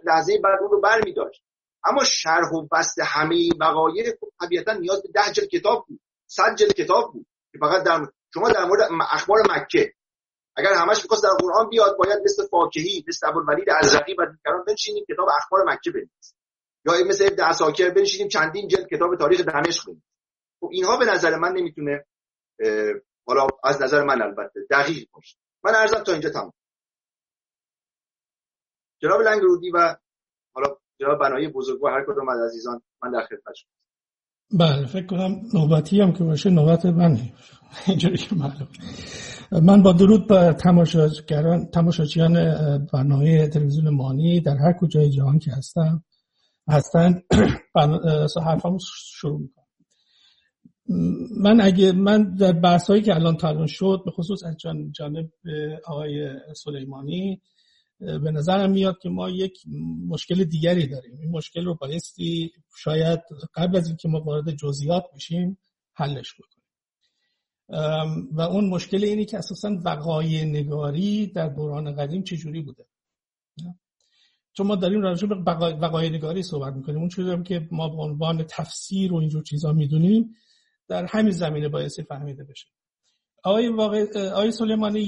لحظه بعد اون رو برمی‌داشت. اما شرح و بسط همه این وقایع طبیعتا نیاز به 10 جلد کتاب بود، 100 جلد کتاب بود که فقط شما در مورد اخبار مکه اگر همش می‌خواست در قرآن بیاد باید مثل فاکهی، مثل ابوالولید ازرقی و دیگران بنشینیم کتاب اخبار مکه بنویسیم، یا مثل ابن عساکر بنشینیم چندین جلد کتاب تاریخ دمشق بنویسیم. خب اینها به نظر من نمیتونه، حالا از نظر من البته دقیق باشه. من عرضم تا اینجا تمام. جناب لنگرودی و حالا جناب بنایی بزرگوار هر کدوم از عزیزان، من در خدمت شما. بله فکر کنم نوبتی هم که باشه نوبت منه اینجوری که معلوم. من با درود به تماشاچیان برنامه تلویزیون مانی در هر کجای جهان که هستن حرفامو شروع میکنم. من در بحثایی که الان تمام شد به خصوص از جانب آقای سلیمانی به نظرم میاد که ما یک مشکل دیگری داریم. این مشکل رو بایستی شاید قبل از اینکه ما وارد جزئیات بشیم حلش بکنیم. و اون مشکل اینی که اساساً وقایع نگاری در دوران قدیم چجوری بوده. چون ما داریم راجع به وقایع نگاری صحبت میکنیم، اون چیزی که ما به عنوان تفسیر و اینجور چیزا میدونیم در همین زمینه بایستی فهمیده بشه. آقای سلیمانی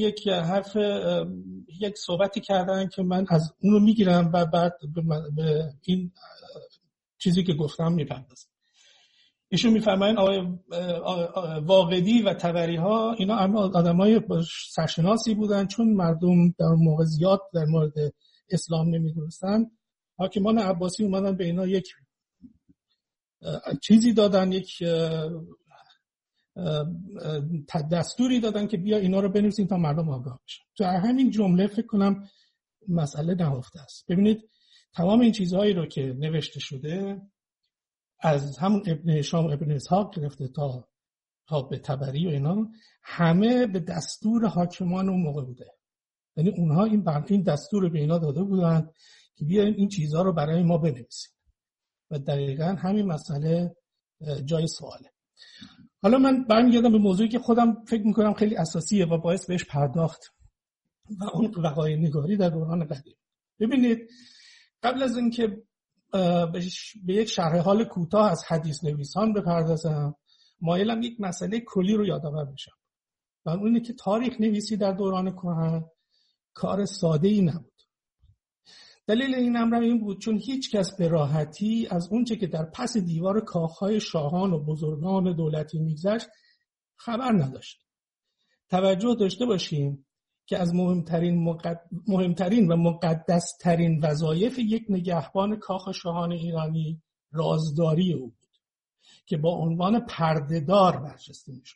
یک صحبتی کردن که من از اونو میگیرم و بعد به این چیزی که گفتم میپردازم. ایشون میفرمایند آقای واقدی و طبری ها اینا آدمای سرشناسی بودن، چون مردم در موقع زیاد در مورد اسلام نمیدونستن، حاکمان عباسی اومدن به اینا یک چیزی دادن، یک دستوری دادن که بیا اینا رو بنویسین تا مردم آگاه بشن. تو همین جمله فکر کنم مسئله نهفته است. ببینید تمام این چیزهایی رو که نوشته شده از همون ابن هشام ابن اسحاق گرفته تا به طبری و اینا همه به دستور حاکمان اون موقع بوده. یعنی اونها این دستور به اینا داده بودن که بیا این چیزها رو برای ما بنویسین و دقیقاً همین مسئله جای سواله. حالا من برمیگردم به موضوعی که خودم فکر میکنم خیلی اساسیه و باعث بهش پرداخت و اون وقایع نگاری در دوران قدیم. ببینید قبل از اینکه به یک شرح حال کوتاه از حدیث نویسان بپردازم، مایلم یک مسئله کلی رو یادآور بشم. و اون اینه که تاریخ نویسی در دوران کهن کار ساده‌ای نبود. دلیل این امر این بود چون هیچ کس به راحتی از اونچه که در پس دیوار کاخهای شاهان و بزرگان دولتی میگذشت خبر نداشت. توجه داشته باشیم که از مهمترین و مقدسترین وظایف یک نگهبان کاخ شاهان ایرانی رازداری او بود که با عنوان پردهدار برجسته میشد.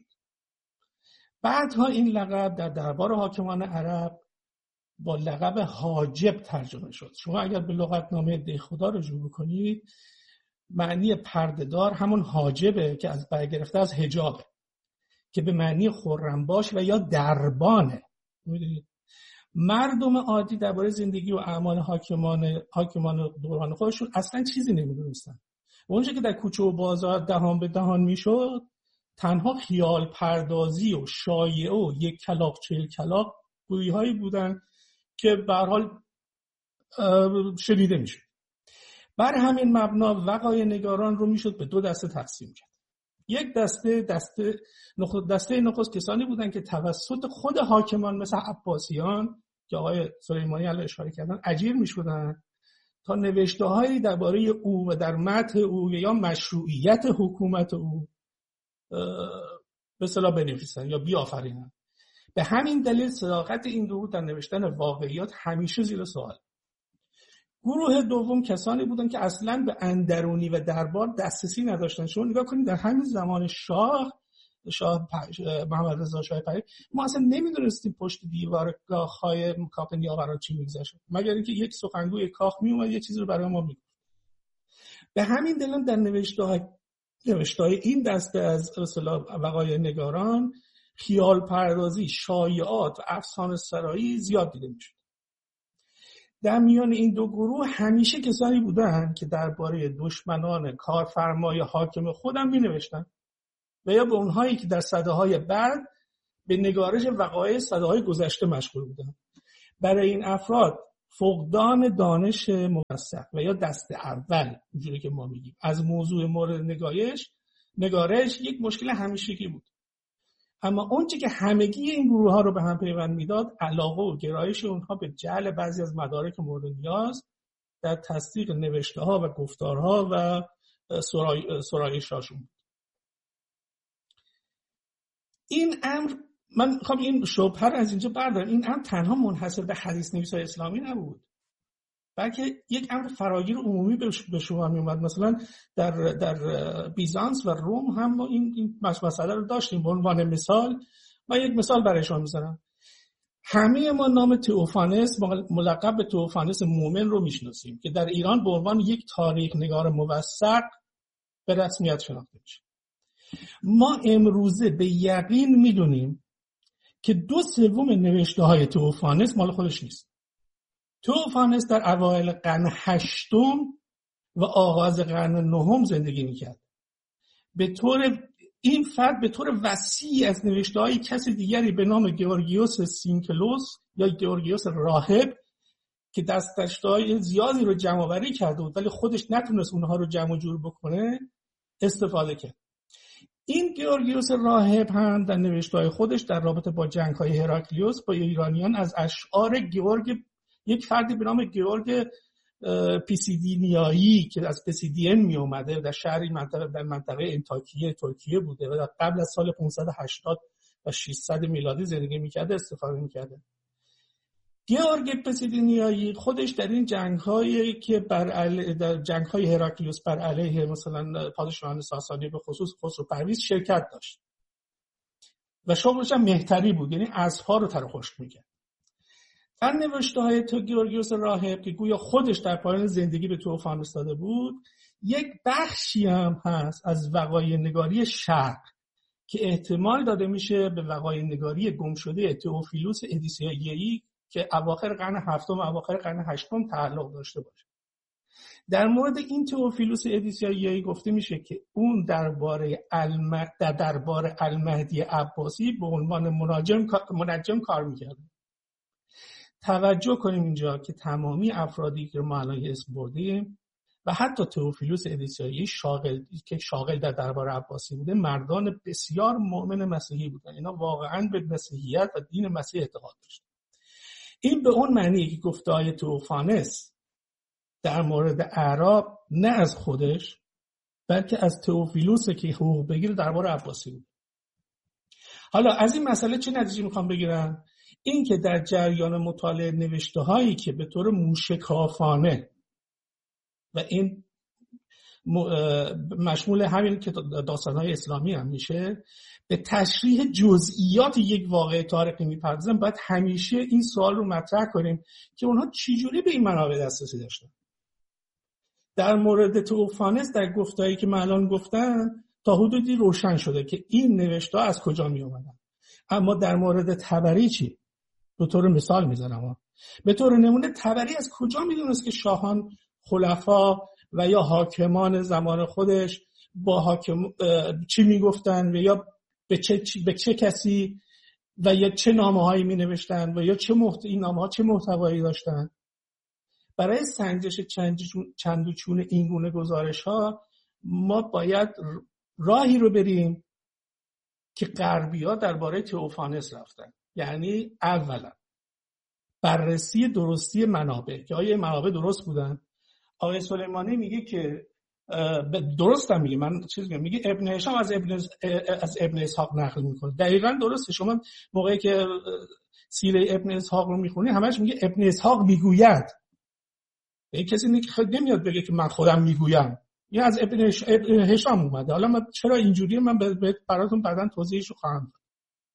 بعدها این لقب در دربار حاکمان عرب با لقب حاجب ترجمه شد. شما اگر به لغتنامه دهخدا رجوع بکنید معنی پردهدار همون حاجبه که از برگرفته از حجابه که به معنی خرمباش و یا دربانه. می‌دونید مردم عادی درباره زندگی و اعمال حاکمان دوران خودشون اصلا چیزی نمی‌دونستن. اونجا که در کوچه و بازار دهان به دهان میشد تنها خیال پردازی و شایعه و یک کلاغ 40 کلاغ گویی‌هایی بودن که به هر حال شنیده میشد. بر همین مبنا وقایع نگاران رو میشد به دو دسته تقسیم کرد. یک دسته نخست کسانی بودن که توسط خود حاکمان مثل عباسیان که آقای سلیمانی علیه اشاره کردن اجیر میشدن تا نوشته‌هایی درباره او و در متن او یا مشروعیت حکومت او به اصطلاح بنویسن یا بیافرینن. به همین دلیل صداقت این گروه در نوشتن واقعیات همیشه زیر سوال. گروه دوم کسانی بودند که اصلاً به اندرونی و دربار دسترسی نداشتن. شما نگاه کنید در همین زمان شاه محمد رضا شاه پهلوی ما اصلا نمیدونستیم پشت دیوار کاخهای کاخ نیاوران چی میگذشت، مگر اینکه یک سخنگوی کاخ میومد یه چیزی رو برای ما میگفت. به همین دلیل در نوشته‌های این دسته از اصطلاح وقایع نگاران خیال پردازی، شایعات و افسانه سرایی زیاد دیده میشد. در میان این دو گروه همیشه کسانی بودن که درباره دشمنان کارفرمای حاکم خودم می‌نوشتن و یا به اونهایی که در سده‌های بعد به نگارش وقایع سده‌های گذشته مشغول بودن. برای این افراد فقدان دانش موثق و یا دست اول اینجوری که ما میگیم از موضوع مورد نگارش یک مشکل همیشگی بود. اما اونچه که همگی این گروه ها رو به هم پیوند میداد علاقه و گرایش اونها به جعل بعضی از مدارک مورد نیاز در تصدیق نوشته ها و گفتارها و سرایش‌هاشون بود. این امر من میخوام این شبهه رو از اینجا بردارم. این امر تنها منحصر به حدیث نویسای اسلامی نبود، بلکه یک امر فراگیر عمومی به شما میومد. مثلا در بیزانس و روم هم ما این مسئله رو داشتیم. به عنوان مثال من یک مثال برای شما میزنم. همه ما نام تئوفانس ملقب به تئوفانس مومن رو میشناسیم که در ایران به عنوان یک تاریخ نگار موثق به رسمیت شناخته میشه. ما امروزه به یقین میدونیم که 2/3 نوشته های تئوفانس مال خودش نیست. تئوفانس در اوایل قرن 8 و آغاز قرن 9 زندگی میکرد. این فرد به طور وسیع از نوشته های کسی دیگری به نام گیورگیوس سینکلوس یا گیورگیوس راهب که دست‌های زیادی رو جمع آوری کرده بود ولی خودش نتونست اونها رو جمع و جور بکنه استفاده کرد. این گیورگیوس راهب هم در نوشته‌های خودش در رابطه با جنگ‌های هراکلیوس با ایرانیان از اشعار یک فردی به نام گیورگ پیسیدینیایی که از پسیدین می اومده در شهری در منطقه انتاکیه ترکیه بوده و در قبل از سال 580 و 600 میلادی زندگی می‌کرده استفاده می‌کرده. گیورگ پسیدینیایی خودش در این جنگ‌هایی که در جنگ‌های هراکلیوس بر علیه مثلا پادشاهان ساسانی به خصوص خسرو پرویز شرکت داشت و شغلش هم مهتری بود، یعنی اسب‌ها رو تر خشک می‌کرد. در نوشته‌های گیورگیوس راهب که گویا خودش در پایان زندگی به تئوفانوس داده بود، یک بخشی هم هست از وقایع نگاری شرق که احتمال داده میشه به وقایع نگاری گمشده تئوفیلوس ادیسیایی که اواخر قرن 7 و اواخر قرن 8 تعلق داشته باشه. در مورد این تئوفیلوس ادیسیایی گفته میشه که اون دربار المهدی عباسی به عنوان منجم کار میکرده. توجه کنیم اینجا که تمامی افرادی که ما الان اسم بردیم و حتی تئوفیلوس ادیسیایی شاغل در دربار عباسی بوده مردان بسیار مؤمن مسیحی بودن. اینا واقعا به مسیحیت و دین مسیح اعتقاد داشتن. این به اون معنیه که گفته‌های تئوفانس در مورد اعراب نه از خودش بلکه از تئوفیلوس که حقوق بگیره دربار عباسی بود. حالا از این مسئله چه نتیجه میخوام بگیرم؟ این که در جریان مطالعه نوشته هایی که به طور موشکافانه و این مشمول همین که داستان‌های اسلامی هم میشه به تشریح جزئیات یک واقعه تاریخی میپردازن، باید همیشه این سوال رو مطرح کنیم که اونها چجوری به این منابع دسترسی داشتن. در مورد تئوفانس در گفتهایی که من الان گفتم تا حدودی روشن شده که این نوشته از کجا می اومدن. اما در مورد طبری چی؟ به طور مثال میزنم. به طور نمونه طبری از کجا میدونست که شاهان، خلفا و یا حاکمان زمان خودش با چی میگفتن و یا به چه کسی و یا چه نامه‌هایی مینوشتن و یا این نامه‌ها چه محتوایی داشتن؟ برای سنجش چند و چون این گونه گزارش‌ها ما باید راهی رو بریم که غربی‌ها درباره تئوفانس رفتن. یعنی اولا بررسی درستی منابع که آیا منابع درست بودن. آقای سلیمانی میگه که درست هم میگه، من چیز میگه ابن هشام از ابن اسحاق نقل میکنه. دقیقاً درسته. شما موقعی که سیره ابن اسحاق رو میخونی همش میگه ابن اسحاق میگوید. این کسی نمیاد بگه که من خودم میگویم. این از ابن هشام اومده. حالا من چرا اینجوریه من براتون بعداً توضیحش رو خواهم داد.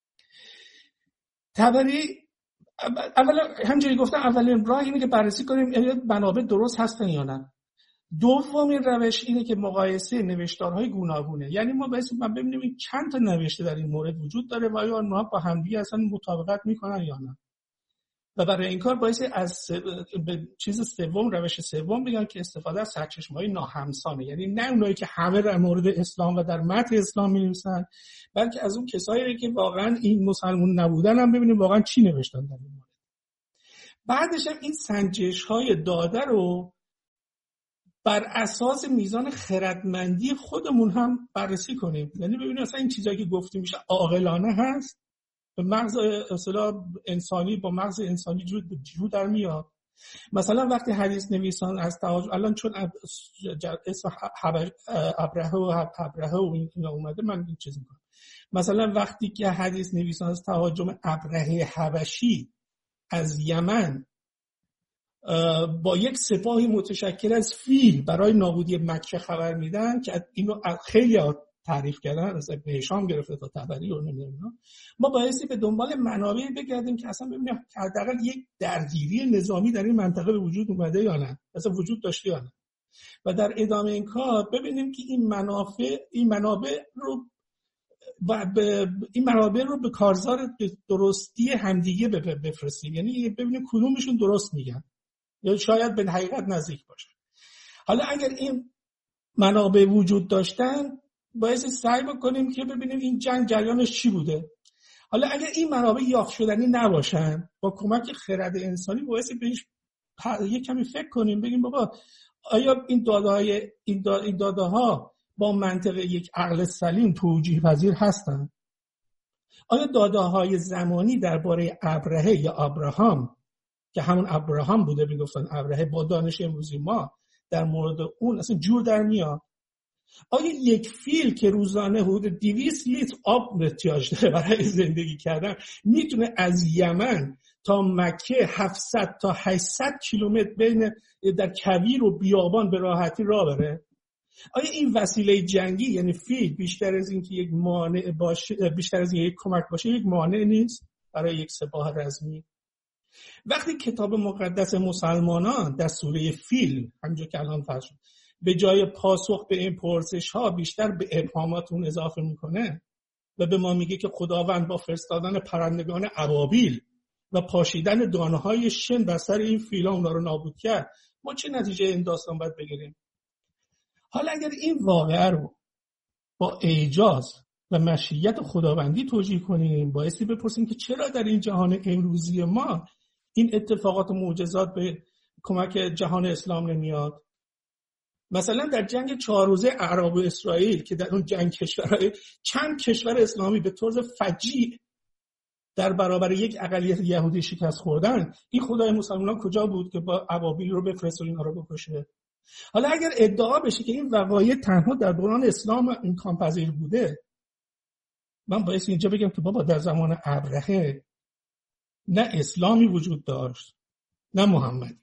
طبری اولا همونجوری گفتم اولین راه اینه که بررسی کنیم منابع درست هستن یا نه. دومین روش اینه که مقایسه نوشتارهای گوناگونه، یعنی ما باید ببینیم این چند تا نوشته در این مورد وجود داره و آیا اونها با همدیگه اصلا مطابقت میکنن یا نه. و برای این کار باید از روش سوم بگم که استفاده از سرچشمه‌های ناهمسانه، یعنی نه اونایی که همه در مورد اسلام و در متن اسلام می‌نویسن، بلکه از اون کسایی که واقعا این مسلمان نبودن هم ببینیم واقعا چی نوشتن در این مورد. بعدش هم این سنجش‌های داده رو بر اساس میزان خردمندی خودمون هم بررسی کنیم. یعنی ببینید اصلا این چیزایی که گفتیم میشه عاقلانه هست، به مغز اصطلاح انسانی با مغز انسانی جو در میاد. مثلا وقتی حدیث نویسان از تهاجم، الان چون اسم ابرهه و این اومده من این چیز میکنم، مثلا وقتی که حدیث نویسان از تهاجم ابرهه حبشی از یمن با یک سپاهی متشکل از فیل برای نابودی مکه خبر میدن که اینو خیلی تعریف کردن، از ابن هشام گرفته تا طبری و نمیدونم، ما بایستی به دنبال منابعی بگردیم که اصلا ببینیم که حداقل یک درگیری نظامی در این منطقه به وجود اومده یا نه، اصلا وجود داشته یا نه، و در ادامه این کار ببینیم که این منابع رو به کارزار درستی همدیگه بفرستیم، یعنی ببینیم کدومشون درست میگن یا شاید به حقیقت نزدیک باشه. حالا اگر این منابع وجود داشتن باید سعی بکنیم که ببینیم این جنگ جریانش چی بوده. حالا اگر این منابع یافت شدنی نباشن، با کمک خرد انسانی باید بهش یک کمی فکر کنیم، بگیم بابا آیا این داده ها با منطق یک عقل سلیم توجیه پذیر هستن؟ آیا داده های زمانی درباره ابرهه یا ابراهام که همون ابراهام بوده میگفتن ابرهه، با دانش امروزی ما در مورد اون اصلا جور در میاد؟ آیا یک فیل که روزانه حدود 200 لیتر آب احتیاج داره برای زندگی کردن میتونه از یمن تا مکه 700 تا 800 کیلومتر بین در کویر و بیابان به راحتی راه بره؟ آیا این وسیله جنگی یعنی فیل بیشتر از این که یک مانع باشه، بیشتر از این یک کمک باشه، یک مانع نیست برای یک سپاه رزمی؟ وقتی کتاب مقدس مسلمانان در سوره فیل همونجور که الان فرض شد به جای پاسخ به این پرسش ها بیشتر به ابهامات اون اضافه میکنه و به ما میگه که خداوند با فرستادن پرندگان ابابیل و پاشیدن دانه های شن بر سر این فیلا اونا رو نابود کرد، ما چه نتیجه این داستان باید بگیریم؟ حالا اگر این واقعه رو با اعجاز و مشیت خداوندی توجیه کنیم، بایستی بپرسیم که چرا در این جهان امروزی ما این اتفاقات و معجزات به کمک جهان اسلام نمیاد؟ مثلا در جنگ 4 روزه عرب و اسرائیل که در اون جنگ چند کشور اسلامی به طرز فجیع در برابر یک اقلیت یهودی شکست خوردن، این خدای مسلمانان کجا بود که با ابابیل رو بفرست و اینا رو بکشه؟ حالا اگر ادعا بشه که این وقایع تنها در دوران اسلام امکان پذیر بوده، من باید اینجا بگم که بابا در زمان ابرهه نه اسلامی وجود داشت نه محمدی.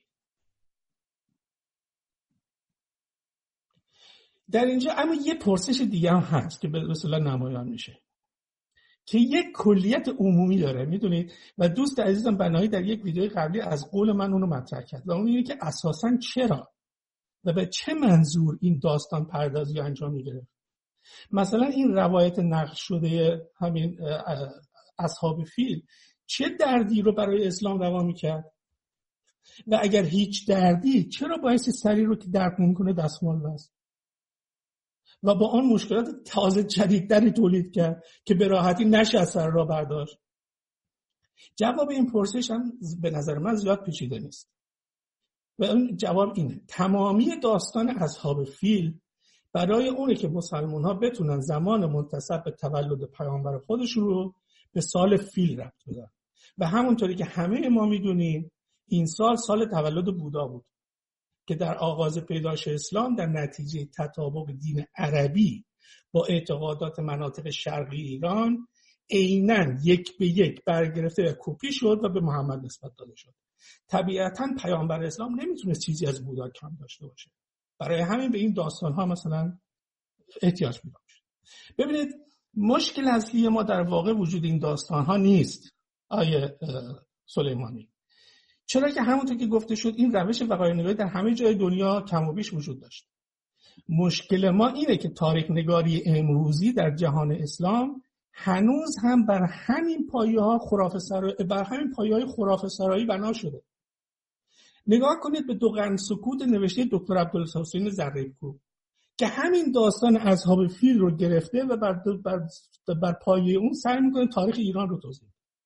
در اینجا اما یه پرسش دیگه هم هست که به اصطلاح نمایان میشه که یک کلیت عمومی داره، میدونید، و دوست عزیزم بنایی در یک ویدیو قبلی از قول من اونو مطرح کرد و اون اینه که اساساً چرا و به چه منظور این داستان پردازی انجام میگیره. مثلا این روایت نقل شده همین اصحاب فیل چه دردی رو برای اسلام روا میکرد و اگر هیچ دردی چرا باعث سری رو که درد نمیکنه دستمال بست و با آن مشکلات تازه جدیدتری تولید کرد که به راحتی نشه از سر را برداشت؟ جواب این پرسش هم به نظر من زیاد پیچیده نیست و اون جواب اینه: تمامی داستان اصحاب فیل برای اونه که مسلمان ها بتونن زمان منتسب به تولد پیامبر خودشون رو به سال فیل ربط بدن و همونطوری که همه ما میدونیم این سال تولد بودا بود که در آغاز پیدایش اسلام در نتیجه تطابق دین عربی با اعتقادات مناطق شرقی ایران عیناً یک به یک برگرفته و کپی شد و به محمد نسبت داده شد. طبیعتاً پیامبر اسلام نمیتونست چیزی از بودا کم داشته باشه، برای همین به این داستان ها مثلا احتیاج می‌داشت. ببینید مشکل اصلی ما در واقع وجود این داستان ها نیست آیه سلیمانی، چرا که همونطور که گفته شد این روش وقایع‌نگاری در همه جای دنیا کم و بیش وجود داشت. مشکل ما اینه که تاریخ نگاری امروزی در جهان اسلام هنوز هم بر همین پایه‌های خرافه سرایی بنا شده. نگاه کنید به دو قرن سکوت نوشته دکتر عبدالحسین زریبکو که همین داستان اصحاب فیل رو گرفته و بر پایه اون سعی میکنه تاریخ ایران رو توضیح بده.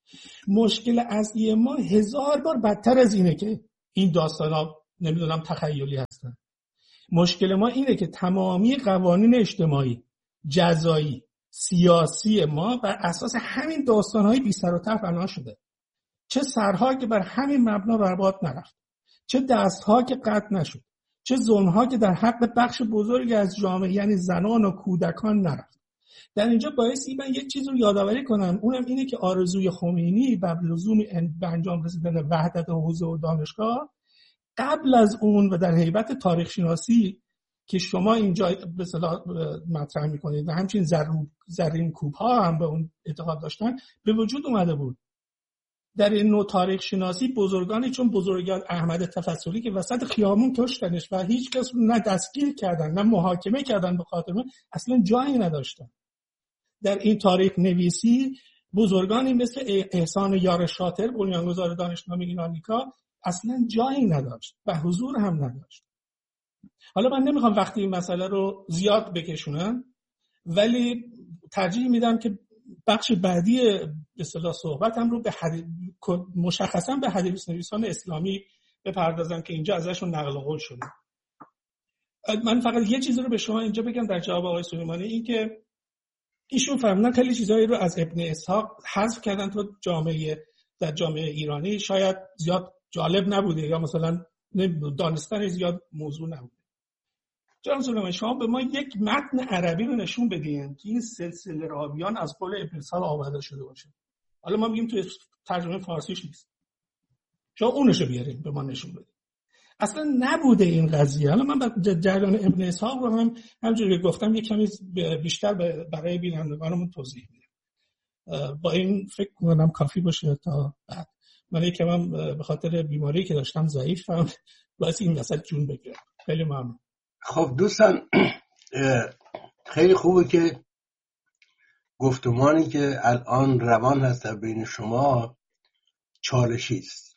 مشکل اصلی ما 1000 بار بدتر از اینه که این داستانا نمیدونم تخیلی هستن. مشکل ما اینه که تمامی قوانین اجتماعی، جزایی، سیاسی ما بر اساس همین داستان‌های بی سر و ته بنا شده. چه سرها که بر همین مبنا برباد نرفت، چه دستها که قطع نشد، چه ظلم‌ها که در حق بخش بزرگی از جامعه یعنی زنان و کودکان نرفت. در اینجا بایستی من یک چیز رو یادآوری کنم، اونم اینه که آرزوی خمینی به لزوم به انجام رسیدن وحدت حوزه و دانشگاه قبل از اون و در هیبت تاریخ شناسی که شما اینجا به اصطلاح مطرح می‌کنید و همچنین زرین کوب‌ها هم به اون اعتقاد داشتن به وجود اومده بود. در این نوع تاریخ شناسی بزرگانی چون بزرگان احمد تفضلی که وسط خیابون کشتنش و هیچ کس رو نه دستگیر کردن نه محاکمه کردن به خاطر اون، اصلا جایی نداشتن. در این تاریخ نویسی بزرگانی مثل احسان یار شاطر بنیانگذار دانشنامه اینانیکا اصلا جایی نداشت و حضور هم نداشت. حالا من نمیخوام وقتی این مسئله رو زیاد بکشونم، ولی ترجیح میدم که بخش بعدی به اصطلاح صحبتم رو به مشخصا به حدیث نویسان اسلامی بپردازم که اینجا ازشون نقل قول شده. من فقط یه چیزی رو به شما اینجا بگم در جواب آقای سلیمانی، این که ایشون فهمیدن خیلی چیزایی رو از ابن اسحاق حذف کردن تو در جامعه ایرانی شاید زیاد جالب نبوده یا مثلا دانستن زیاد موضوع نبوده. جناب سلیمانی شما به ما یک متن عربی رو نشون بدین که این سلسله راویان از قول ابن اسحاق آورده شده باشه. حالا ما میگیم تو ترجمه فارسیش نیست، شما اونشو بیارین به ما نشون بدین. اصلا نبوده این قضیه. حالا من جریان ابن اسحاق رو هم همونجوری که گفتم یک کمی بیشتر برای بینندگانمون توضیح میدم. با این فکر کنم کافی باشه تا بعد. من یکم به خاطر بیماری که داشتم ضعیفم، باعث این وسط جون بگیرم. خیلی ممنون. خب دوستان، خیلی خوبه که گفتمانی که الان روان هست در بین شما چالشی است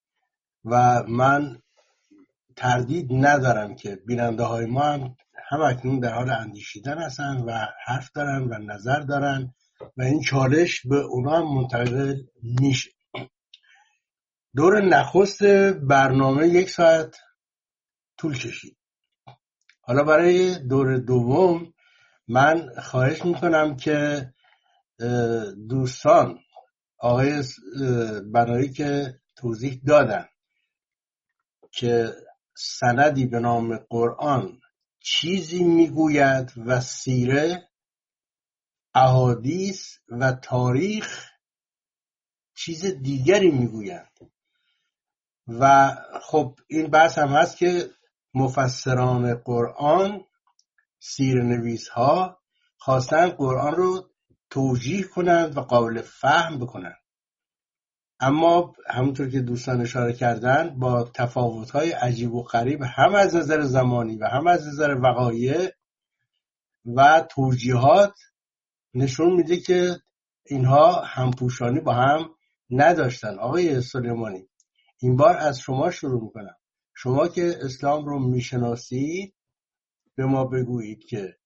و من تردید ندارم که بیننده های ما هم اکنون در حال اندیشیدن هستن و حرف دارن و نظر دارن و این چالش به اونا هم منتقل میشه. دور نخست برنامه 1 ساعت طول کشید. حالا برای دور دوم من خواهش میکنم که دوستان آقای بنایی که توضیح دادن که سندی به نام قرآن چیزی میگوید و سیره، احادیث و تاریخ چیز دیگری میگویند و خب این بحث هم هست که مفسران قرآن، سیره‌نویس ها خواستن قرآن رو توجیه کنند و قابل فهم بکنند، اما همونطور که دوستان اشاره کردن با تفاوت‌های عجیب و غریب هم از نظر زمانی و هم از نظر وقایع و توجیهات نشون میده که اینها همپوشانی با هم نداشتن. آقای سلیمانی، این بار از شما شروع میکنم. شما که اسلام رو میشناسید به ما بگویید که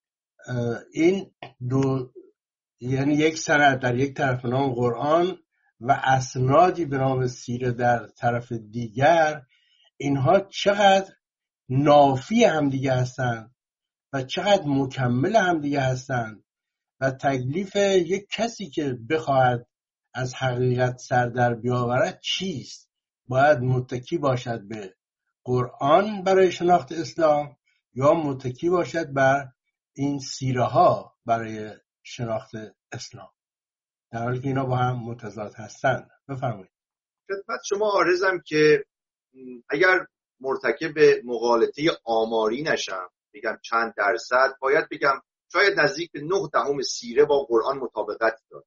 این دو، یعنی یک سند در یک طرف به نام قرآن و اسنادی به نام سیره در طرف دیگر، اینها چقدر نافی همدیگه هستند و چقدر مکمل همدیگه هستند و تکلیف یک کسی که بخواهد از حقیقت سر در بیاورد چیست؟ باید متکی باشد به قرآن برای شناخت اسلام یا متکی باشد بر این سیره ها برای شناخت اسلام، در حالی که اینا با هم متضاد هستند؟ بفرمایید. خدمت شما عرضم که اگر مرتکب مغالطه آماری نشم بگم چند درصد، باید بگم شاید نزدیک به 9/10 سیره با قرآن مطابقت داره.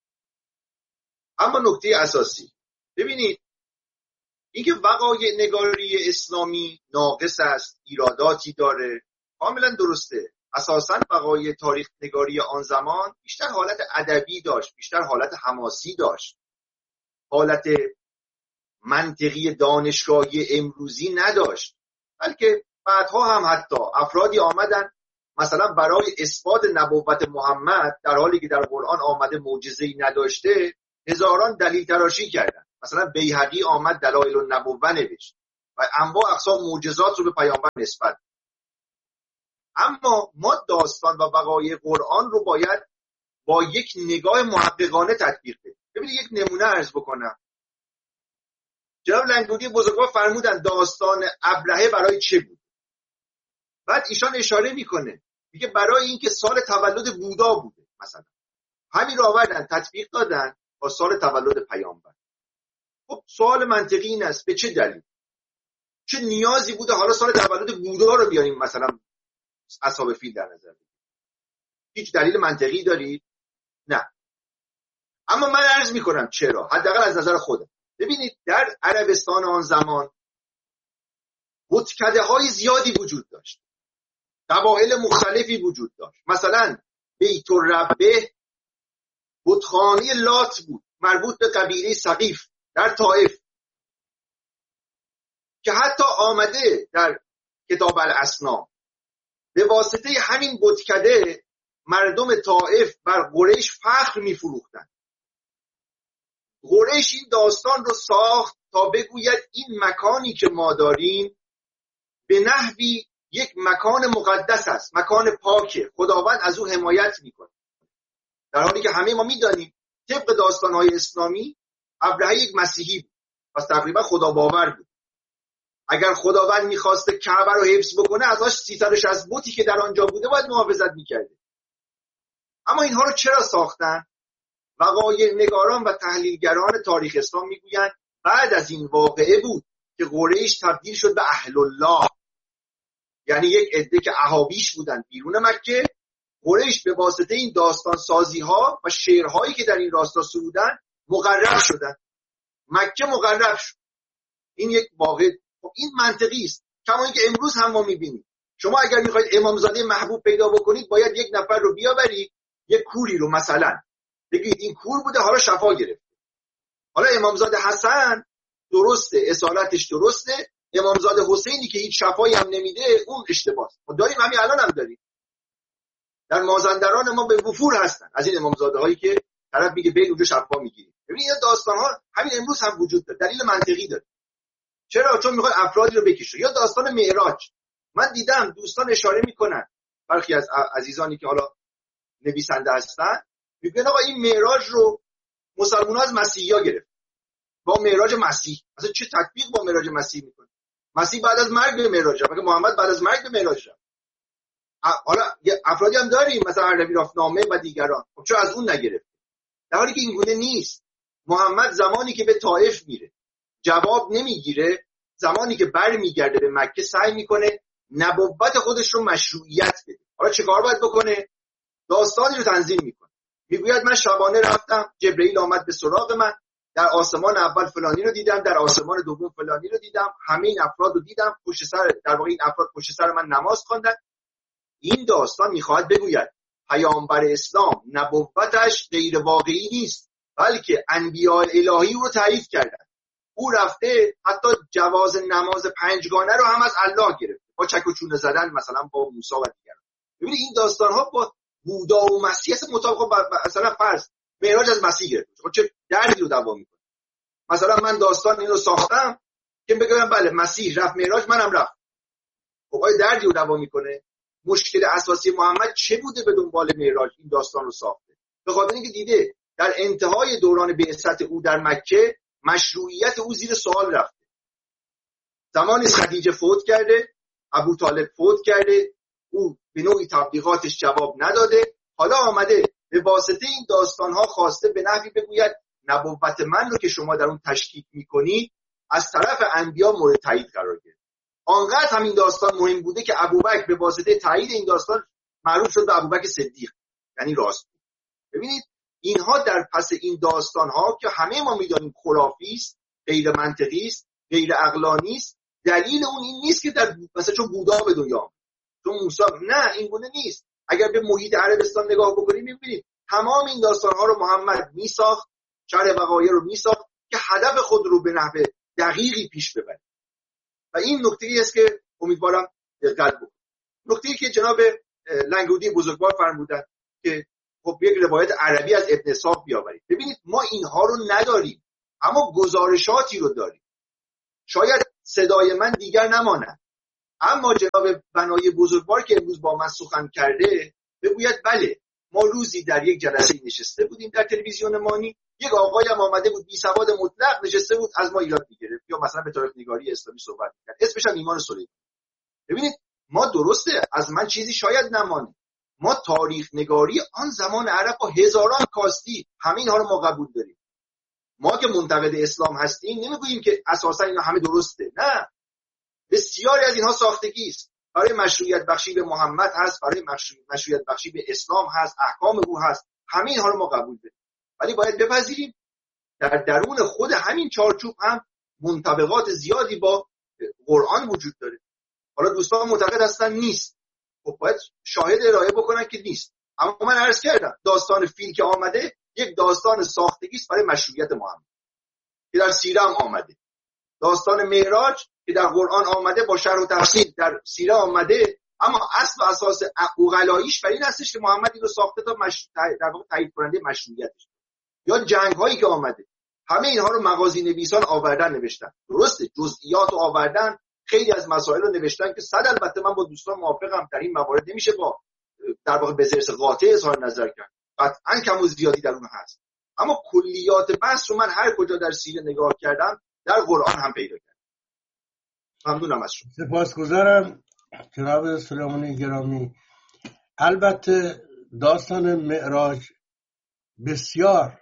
اما نکته اساسی ببینید، اینکه وقایع نگاری اسلامی ناقص است، ایراداتی داره، کاملا درسته. اساساً وقایع تاریخ نگاری آن زمان بیشتر حالت ادبی داشت، بیشتر حالت حماسی داشت، حالت منطقی دانشگاهی امروزی نداشت. بلکه بعدها هم حتی افرادی آمدن مثلا برای اثبات نبوت محمد در حالی که در قرآن آمده معجزه‌ای نداشته، هزاران دلیل تراشی کردن. مثلا بیهقی آمد دلایل النبوه نوشت و انواع اقسام معجزات رو به پیامبر نسبت. اما ما داستان و وقایع قرآن رو باید با یک نگاه محققانه تطبیق بدیم. ببینید یک نمونه عرض بکنم. جناب لنگرودی بزرگوار فرمودن داستان ابرهه برای چه بود؟ بعد ایشان اشاره میکنه میگه برای اینکه سال تولد بودا بوده مثلا. همین رو آوردن تطبیق دادن با سال تولد پیامبر. خب سوال منطقی این است به چه دلیل؟ چه نیازی بوده حالا سال تولد بودا رو بیاریم مثلا اصحاب فیل در نظر بگیریم؟ هیچ دلیل منطقی دارید؟ نه. اما من عرض میکنم چرا، حداقل از نظر خودم. ببینید در عربستان آن زمان بتکده‌های زیادی وجود داشت، قبایل مختلفی وجود داشت. مثلا بیت الربه بتخانه لات بود، مربوط به قبیله ثقیف در طائف، که حتی آمده در کتاب الاسنام به واسطه همین بتکده مردم طائف بر قریش فخر می‌فروختند. قریش این داستان رو ساخت تا بگوید این مکانی که ما داریم به نحوی یک مکان مقدس است، مکان پاکه، خداوند از او حمایت میکنه. در حالی که همه ما میدانیم طبق داستانهای اسلامی ابرهه یک مسیحی بود، پس تقریبا خدا باور بود. اگر خداوند میخواسته کعبه رو حفظ بکنه ازش 360 بتی که در آنجا بوده باید محافظت میکرده. اما اینها رو چرا ساختن؟ وقایع نگاران و تحلیلگران تاریخ اسلام میگویند بعد از این واقعه بود که قریش تبدیل شد به اهل الله، یعنی یک عده که اهابیش بودن بیرون مکه. قریش به واسطه این داستان سازی ها و شعرهایی که در این راستا سرودن مقرب شدن، مکه مقرب شد. این یک واقع، این منطقی است. کما اینکه امروز هم ما میبینیم شما اگر میخواید امامزاده محبوب پیدا بکنید باید یک نفر رو بیاورید، یک کوری رو مثلا بگید این کور بوده حالا شفا گرفت. حالا امامزاده حسن درسته، اصالتش درسته، امامزاده حسینی که هیچ شفایی هم نمیده اون اشتباهه. ما داریم، همین الان هم داریم در مازندران ما به وفور هستن از این امامزاده هایی که طرف میگه برید اونجا شفا میگیرید. ببینید این داستان ها همین امروز هم وجود داره، دلیل منطقی داره. چرا؟ چون میخواد افرادی رو بکشه. یا داستان معراج، من دیدم دوستان اشاره میکنن، برخی از عزیزانی که حالا نویسنده هستن میگن آقا این معراج رو مسلمان‌ها از مسیحی‌ها گرفت با معراج مسیح. اصلا چه تطبیق با معراج مسیح میکنه؟ مسیح بعد از مرگ به معراج رفت، محمد بعد از مرگ به معراج رفت. حالا افرادی هم داریم مثلا عربی رافنامه و دیگران، خب چرا از اون نگرفت؟ در حالی که این گونه نیست. محمد زمانی که به طائف میره جواب نمیگیره، زمانی که برمیگرده به مکه سعی میکنه نبوت خودش رو مشروعیت بده. حالا چه کار باید بکنه؟ داستانی رو تنظیم میکنه، میگوید من شبانه رفتم، جبرئیل آمد به سراغ من، در آسمان اول فلانی رو دیدم، در آسمان دوم فلانی رو دیدم، همه این افراد رو دیدم، پشت سر در واقع این افراد پشت سر من نماز خواندن. این داستان میخواد بگوید پیامبر اسلام نبوتش غیر واقعی نیست، بلکه انبیاء الهی رو تایید کردن. او رفته حتی جواز نماز 5 گانه رو هم از الله گرفته با چک و چونه زدن مثلا با موسی و دیگران. ببینید این داستان ها با بودا و مسیح مطابق مثلا فرض معراج از مسیح گرفته، خب چه دردی رو دوا میکنه؟ مثلا من داستان اینو ساختم که بگم بله مسیح رفت معراج، منم رفت، خب آیا دردی رو دوا میکنه؟ مشکل اساسی محمد چه بوده به دنبال معراج این داستان رو ساخته؟ به خاطر اینکه دیده در انتهای دوران بعثت او در مکه مشروعیت او زیر سوال رفته. زمانی خدیجه فوت کرده، ابو طالب فوت کرده، او به نوعی تبلیغاتش جواب نداده، حالا آمده به واسطه این داستانها خواسته به نحوی بگوید نبوت من رو که شما در اون تشکیک میکنید از طرف انبیا مورد تایید قرار گرفت. آنقدر همین داستان مهم بوده که ابوبکر به واسطه تایید این داستان معروف شد به ابوبکر صدیق، یعنی راست. ببینید اینها در پس این داستانها که همه ما میدانیم خرافی است، غیر منطقی است، غیر عقلانی است، دلیل اون این نیست که در مثلا چون بودا به دنیا، چون موسی، نه این گونه نیست. اگر به محیط عربستان نگاه بکنیم می‌بینید تمام این داستانها رو محمد میساخت، شرح وقایع رو میساخت که هدف خود رو به نحو دقیقی پیش ببره. و این نکته‌ای است که امیدوارم دقت بکنید. نکته‌ای که جناب لنگرودی بزرگوار فرمودن که خب یک روایت عربی از ابن اسحاق بیاورید. ببینید ما اینها رو نداریم، اما گزارشاتی رو داریم. شاید صدای من دیگر نماند، اما جناب بنای بزرگوار که امروز با من سخن کرده بگوید بله ما روزی در یک جلسه نشسته بودیم در تلویزیون مانی، یک آقایی هم آمده بود بی سواد مطلق نشسته بود از ما ایراد میگرفت یا مثلا به تاریخ نگاری اسلامی صحبت میکرد، اسمش هم ایمان سلیمانی. ببینید ما درسته از من چیزی شاید نمانه، ما تاریخ نگاری آن زمان عرب با هزاران کاستی همه اینها رو ما قبول داریم. ما که منتقد اسلام هستیم نمیگوییم که اساسا اینا همه درسته، نه، بسیاری از اینها ساختگی است. برای مشروعیت بخشی به محمد هست، برای مشروعیت بخشی به اسلام هست، احکام او هست، همه اینها رو ما قبول داریم. ولی باید بپذیریم در درون خود همین چارچوب هم منطبقات زیادی با قرآن وجود داره. حالا دوستان معتقد هستن نیست، خب باید شاهد ارائه بکنن که نیست. اما من عرض کردم داستان فیل که آمده یک داستان ساختگی است برای مشروعیت محمد که در سیره هم آمده. داستان معراج که در قرآن آمده با شرح و تفصیل در سیره آمده، اما اصل و اساس عقلاییش بر این هستش که محمد این رو ساخته تا در واقع تایید کننده مشروعیتش. یا جنگ هایی که آمده همه اینها رو مغازی نویسان آوردن نوشتن، درسته جزئیات رو آوردن، خیلی از مسائل رو نوشتن که صد البته من با دوستان موافقم در این موارد نمیشه با در واقع به زرس قاطع اظهار نظر کرد، قطعا کم و زیادی در اون هست، اما کلیات بحث رو من هر کجا در سیره نگاه کردم در قرآن هم پیدا کردم. ممنونم از شما. سپاسگزارم جناب سلیمانی گرامی. البته داستان معراج بسیار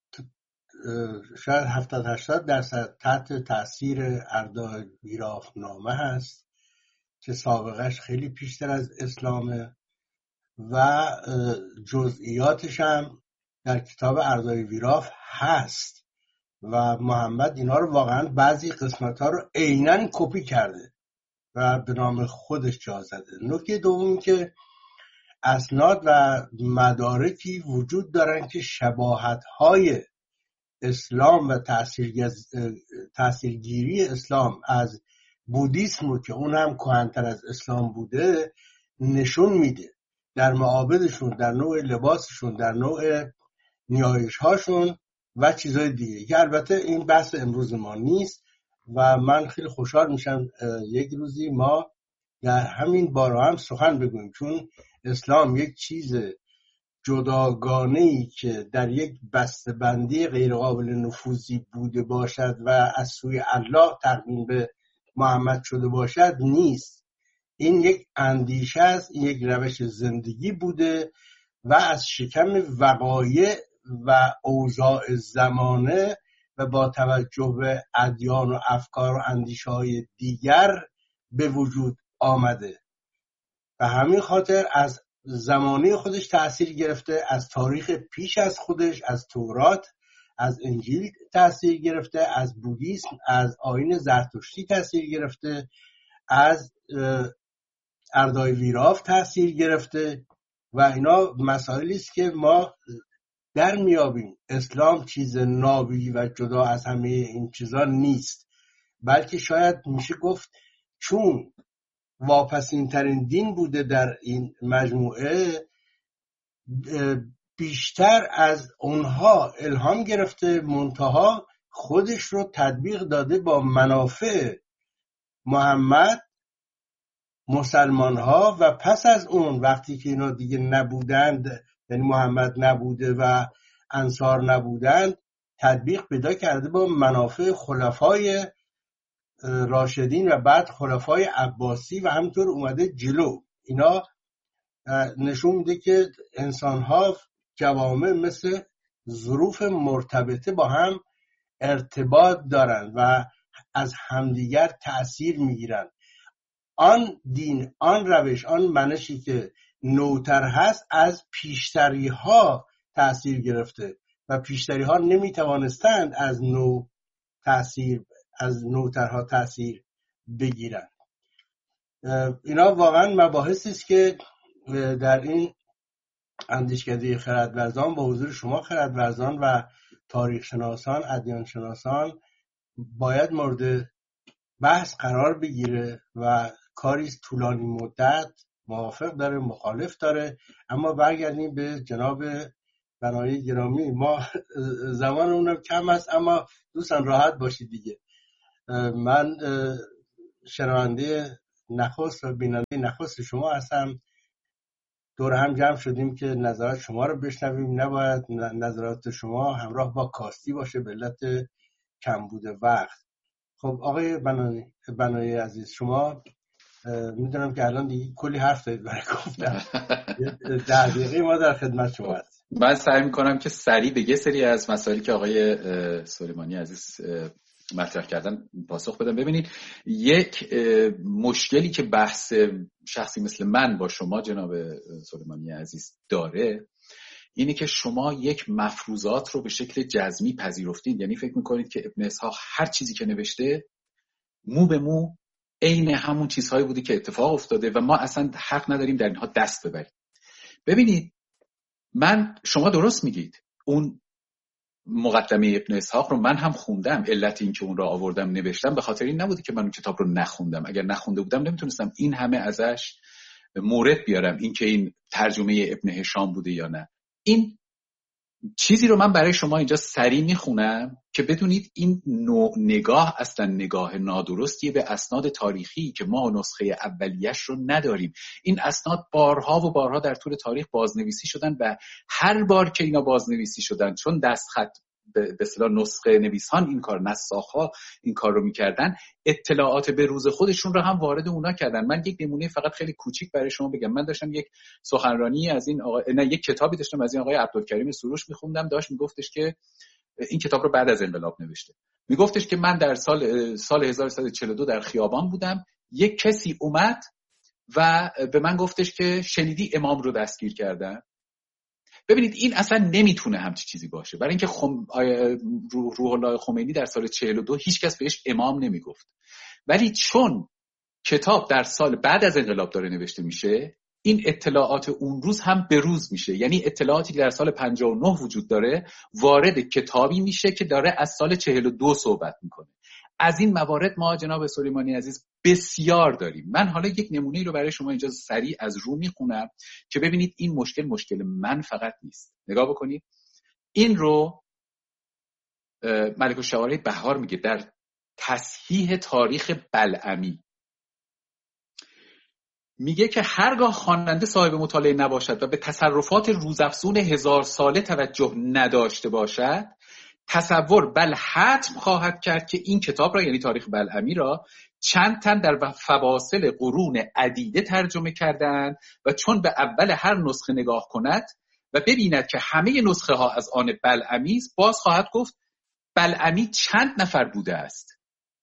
شاید 70-80% تحت تأثیر اردای ویراف-نامه هست که سابقش خیلی پیشتر از اسلامه و جزئیاتش هم در کتاب اردای ویراف هست و محمد اینا رو واقعا بعضی قسمت ها رو عیناً کپی کرده و به نام خودش جا زده. نکته دوم که اسناد و مدارکی وجود دارن که شباهت های اسلام و تأثیرگیری اسلام از بودیسم رو که اون هم کهن‌تر از اسلام بوده نشون میده، در معابدشون، در نوع لباسشون، در نوع نیایش هاشون و چیزهای دیگه که البته این بحث امروز ما نیست و من خیلی خوشحال میشم یک روزی ما در همین باره هم سخن بگویم، چون اسلام یک چیز جداگانه‌ای که در یک بسته‌بندی غیرقابل نفوذی بوده باشد و از سوی الله تقدیم به محمد شده باشد نیست. این یک اندیشه است، این یک روش زندگی بوده و از شکم وقایع و اوضاع زمانه و با توجه به ادیان و افکار و اندیشه‌های دیگر به وجود آمده و همین خاطر از زمانه خودش تأثیر گرفته، از تاریخ پیش از خودش، از تورات، از انجیل تأثیر گرفته، از بودیسم، از آیین زرتشتی تأثیر گرفته، از اردای ویراف تأثیر گرفته و اینا مسائلی است که ما در میابیم. اسلام چیز نابی و جدا از همه این چیزا نیست، بلکه شاید میشه گفت چون واپسین ترین دین بوده در این مجموعه بیشتر از اونها الهام گرفته، منتها خودش رو تطبیق داده با منافع محمد، مسلمان ها و پس از اون وقتی که اینا دیگه نبودند، یعنی محمد نبوده و انصار نبودند، تطبیق پیدا کرده با منافع خلفای راشدین و بعد خلفای عباسی و همینطور اومده جلو. اینا نشون میده که انسان‌ها جوامع مثل ظروف مرتبطه با هم ارتباط دارن و از همدیگر تأثیر میگیرن. آن دین، آن روش، آن منشی که نوتر هست از پیشتری ها تأثیر گرفته و پیشتری ها نمیتوانستند از نوترها تأثیر بگیرن. اینا واقعا مباحثی است که در این اندیشکده خردورزان با حضور شما خردورزان و تاریخ شناسان، ادیان شناسان باید مورد بحث قرار بگیره و کاری طولانی مدت موافق داره، مخالف داره. اما برگردیم به جناب بنایی گرامی، ما زمان اونم کم است اما دوستان راحت باشید دیگه. من شنونده نخست و بیننده نخست شما هستم. دور هم جمع شدیم که نظرات شما رو بشنویم. نباید نظرات شما همراه با کاستی باشه به علت کمبود وقت. خب آقای بنایی عزیز، شما میدونم که الان دیگه کلی حرف دارید برای گفتن. 10 دقیقه ما در خدمت شما هست. من سعی میکنم که سریع به یه سری از مسائلی که آقای سلیمانی عزیز مطرح کردن پاسخ بدم. ببینید، یک مشکلی که بحث شخصی مثل من با شما جناب سلیمانی عزیز داره اینه که شما یک مفروضات رو به شکل جزمی پذیرفتید. یعنی فکر میکنید که ابن اسحاق هر چیزی که نوشته مو به مو عین همون چیزهایی بوده که اتفاق افتاده و ما اصلا حق نداریم در اینها دست ببریم. ببینید، شما درست میگید، اون مقدمه ابن اسحاق رو من هم خوندم. علت این که اون رو آوردم نوشتم به خاطر این نبوده که من اون کتاب رو نخوندم. اگر نخونده بودم نمیتونستم این همه ازش مورد بیارم، این که این ترجمه ابن هشام بوده یا نه. این چیزی رو من برای شما اینجا سریع میخونم که بدونید این نوع نگاه اصلا نگاه نادرستیه به اسناد تاریخی که ما نسخه اولیش رو نداریم. این اسناد بارها و بارها در طول تاریخ بازنویسی شدن و هر بار که اینا بازنویسی شدن، چون دستخط به اصطلاح نسخه نویسان این کار، نساخ‌ها این کار رو میکردن، اطلاعات به روز خودشون رو هم وارد اونا کردن. من یک نمونه فقط خیلی کوچیک برای شما بگم. من داشتم یک سخنرانی از این یک کتابی داشتم از این آقای عبدالکریم سروش میخوندم. داشت میگفتش که این کتاب رو بعد از انقلاب نوشته. میگفتش که من در سال 1342 در خیابان بودم، یک کسی اومد و به من گفتش که شنیدی امام رو دستگیر کردن. ببینید، این اصلا نمیتونه همچی چیزی باشه، برای اینکه روح الله خمینی در سال 42 هیچکس بهش امام نمیگفت. ولی چون کتاب در سال بعد از انقلاب داره نوشته میشه، این اطلاعات اون روز هم به روز میشه. یعنی اطلاعاتی که در سال 59 وجود داره وارد کتابی میشه که داره از سال 42 صحبت میکنه. از این موارد ما جناب سلیمانی عزیز بسیار داریم. من حالا یک نمونه رو برای شما اینجا سریع از رو میخونم که ببینید این مشکل من فقط نیست. نگاه بکنید، این رو ملک الشعراء بهار میگه در تصحیح تاریخ بلعمی، میگه که هرگاه خواننده صاحب مطالعه نباشد و به تصرفات روزافزون 1000 ساله توجه نداشته باشد، تصور بل حتم خواهد کرد که این کتاب را، یعنی تاریخ بلعمی را، چند تن در فواصل قرون عدیده ترجمه کردند و چون به اول هر نسخه نگاه کند و ببیند که همه نسخه ها از آن بلعمی است، باز خواهد گفت بلعمی چند نفر بوده است،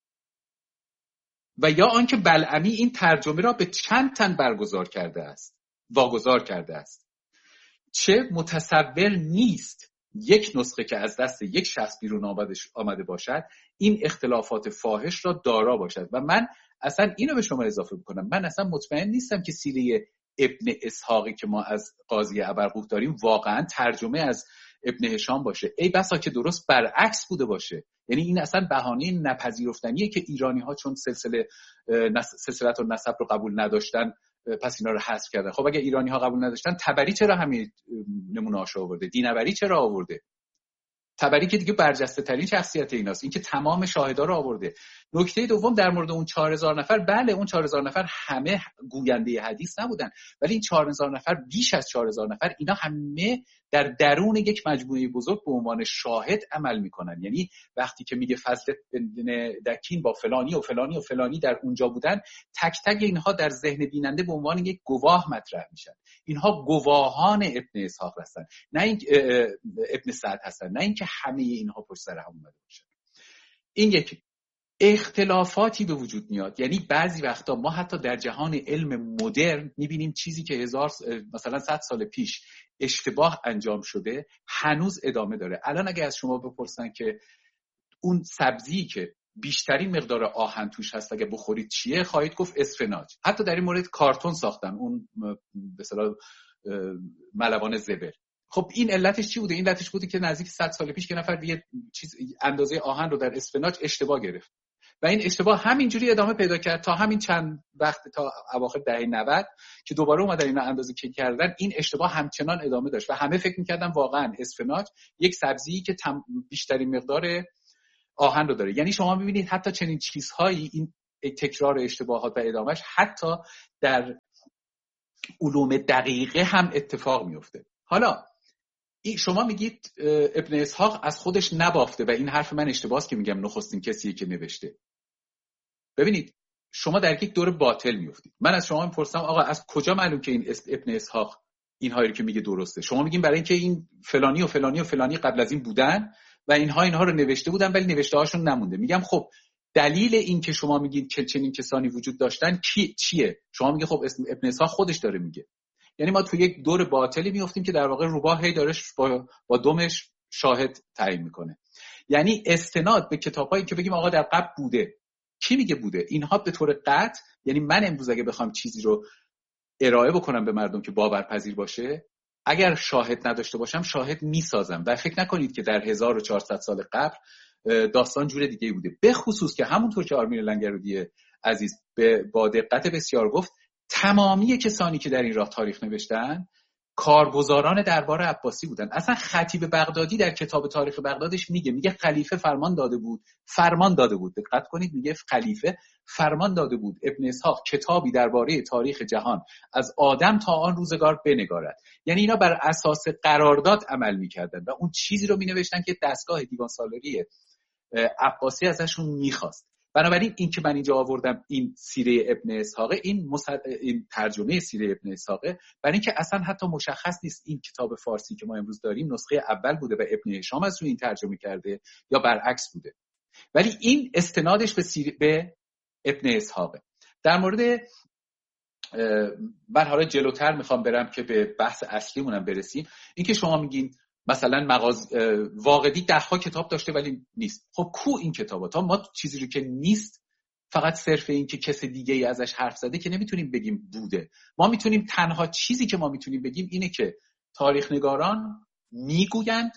و یا آنکه بلعمی این ترجمه را به چند تن واگذار کرده است. چه متصور نیست یک نسخه که از دست یک شخص بیرون آمده باشد این اختلافات فاحش را دارا باشد. و من اصلا اینو به شما اضافه بکنم، من اصلا مطمئن نیستم که سیره ابن اسحاقی که ما از قاضی ابرقوق داریم واقعا ترجمه از ابن هشام باشه. ای بسا که درست برعکس بوده باشه. یعنی این اصلا بهانه نپذیرفتنیه که ایرانی ها چون سلسلت و نسب رو قبول نداشتن پس اینا رو حذف کردن. خب اگه ایرانی ها قبول نداشتن، تبری چرا همین نمونه هاشو آورده؟ دینوری چرا آورده؟ تبری که دیگه برجسته ترین شخصیت ایناست، این که تمام شاهدا رو آورده. نکته دوم در مورد اون 4000 نفر، بله اون 4000 نفر همه گوینده حدیث نبودن، ولی این 4000 نفر، بیش از 4000 نفر، اینا همه در درون یک مجموعه بزرگ به عنوان شاهد عمل میکنن. یعنی وقتی که میگه فضل بن دکین با فلانی و فلانی و فلانی در اونجا بودن، تک تک اینها در ذهن بیننده به عنوان یک گواه مطرح میشن. اینها گواهان ابن اسحاق هستن، نه این ابن سعد هستن، نه اینکه همه اینها پشت سر هم اومده باشن. این یک اختلافاتی به وجود میاد. یعنی بعضی وقتا ما حتی در جهان علم مدرن میبینیم چیزی که مثلا 100 سال پیش اشتباه انجام شده هنوز ادامه داره. الان اگه از شما بپرسن که اون سبزی که بیشترین مقدار آهن توش هست اگه بخورید چیه، خواهید گفت اسفناج. حتی در این مورد کارتون ساختن، اون به اصطلاح ملوان زبر. خب این علتش چی بوده؟ این علتش بوده که نزدیک 100 سال پیش که نفر یه چیز اندازه آهن رو در اسفناج اشتباه گرفت و این اشتباه همینجوری ادامه پیدا کرد تا همین چند وقت، تا اواخر دهه 90 که دوباره اومدن اینا اندازه کردن. این اشتباه همچنان ادامه داشت و همه فکر می‌کردن واقعا اسفناج یک سبزیی که بیشترین مقدار آهن رو داره. یعنی شما می‌بینید حتی چنین چیزهایی، این تکرار اشتباهات و ادامهش حتی در علوم دقیقه هم اتفاق میفته. حالا شما میگید ابن اسحاق از خودش نبافته و این حرف من اشتباهه که میگم نخستین کسیه که نوشته. ببینید شما در یک دور باطل میافتید. من از شما میپرسم آقا از کجا معلوم که این ابن اسحاق اینهایی رو که میگه درسته؟ شما میگین برای اینکه این فلانی و فلانی و فلانی قبل از این بودن و اینها رو نوشته بودن ولی نوشته هاشون نمونده. میگم خب دلیل این که شما میگید که چنین کسانی وجود داشتن چیه؟ شما میگید خب ابن اسحاق خودش داره میگه. یعنی ما تو یک دور باطلی میافتیم که در واقع روباه هی داره با دمش شاهد تعیین میکنه. یعنی استناد به کتابایی که بگیم آقا در قبل بوده، کی میگه بوده؟ اینها به طور قطع، یعنی من امروز اگه بخوام چیزی رو ارائه بکنم به مردم که باورپذیر باشه، اگر شاهد نداشته باشم شاهد میسازم و فکر نکنید که در 1400 سال قبل داستان جور دیگه بوده. به خصوص که همونطور که آرمین لنگرودی عزیز با دقت بسیار گفت، تمامی کسانی که در این راه تاریخ نوشتن کارگزاران دربار عباسی بودن. اصلا خطیب بغدادی در کتاب تاریخ بغدادش میگه خلیفه فرمان داده بود. دقت کنید، میگه خلیفه فرمان داده بود ابن اسحاق کتابی درباره تاریخ جهان از آدم تا آن روزگار بنگارد. یعنی اینا بر اساس قرارداد عمل میکردن و اون چیزی رو مینوشتن که دستگاه دیوان سالاری عباسی ازشون میخواست. بنابراین این که من اینجا آوردم این سیره ابن اسحاق، این ترجمه سیره ابن اسحاق، برای اینکه اصلا حتی مشخص نیست این کتاب فارسی که ما امروز داریم نسخه اول بوده و ابن هشام از روی این ترجمه کرده یا برعکس بوده، ولی این استنادش به ابن اسحاق. در مورد من حالا جلوتر میخوام برم که به بحث اصلیمونم برسیم. این که شما میگین مثلا واقدی 10 کتاب داشته ولی نیست. خب کو این کتابا؟ تا ما چیزی رو که نیست فقط صرف این که کس دیگه ای ازش حرف زده که نمیتونیم بگیم بوده. ما میتونیم، تنها چیزی که ما میتونیم بگیم اینه که تاریخ نگاران میگویند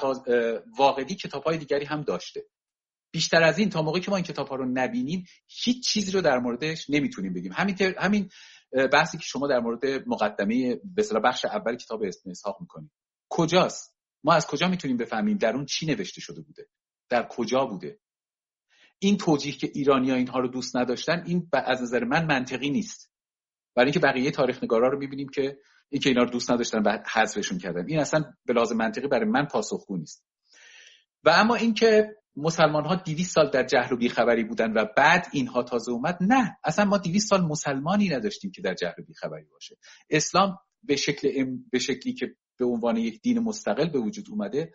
واقدی کتاب‌های دیگری هم داشته. بیشتر از این تا موقعی که ما این کتاب‌ها رو نبینیم هیچ چیزی رو در موردش نمیتونیم بگیم. همین بحثی که شما در مورد مقدمه به اصطلاح بخش اول کتاب ابن اسحاق میکنید کجاست؟ ما از کجا میتونیم بفهمیم در اون چی نوشته شده بوده؟ در کجا بوده؟ این توجیه که ایرانی‌ها اینها رو دوست نداشتن، این از نظر من منطقی نیست. برای اینکه بقیه تاریخ نگارا رو میبینیم که اینکه اینا رو دوست نداشتن و حذفشون کردن، این اصلا به لحاظ منطقی برای من پاسخگو نیست. و اما اینکه مسلمان‌ها 200 سال در جهل و بیخبری بودن و بعد اینها تازه اومد، نه، اصلا ما 200 سال مسلمانی نداشتیم که در جهل و بیخبری باشه. اسلام به شکلی که به عنوان یک دین مستقل به وجود اومده،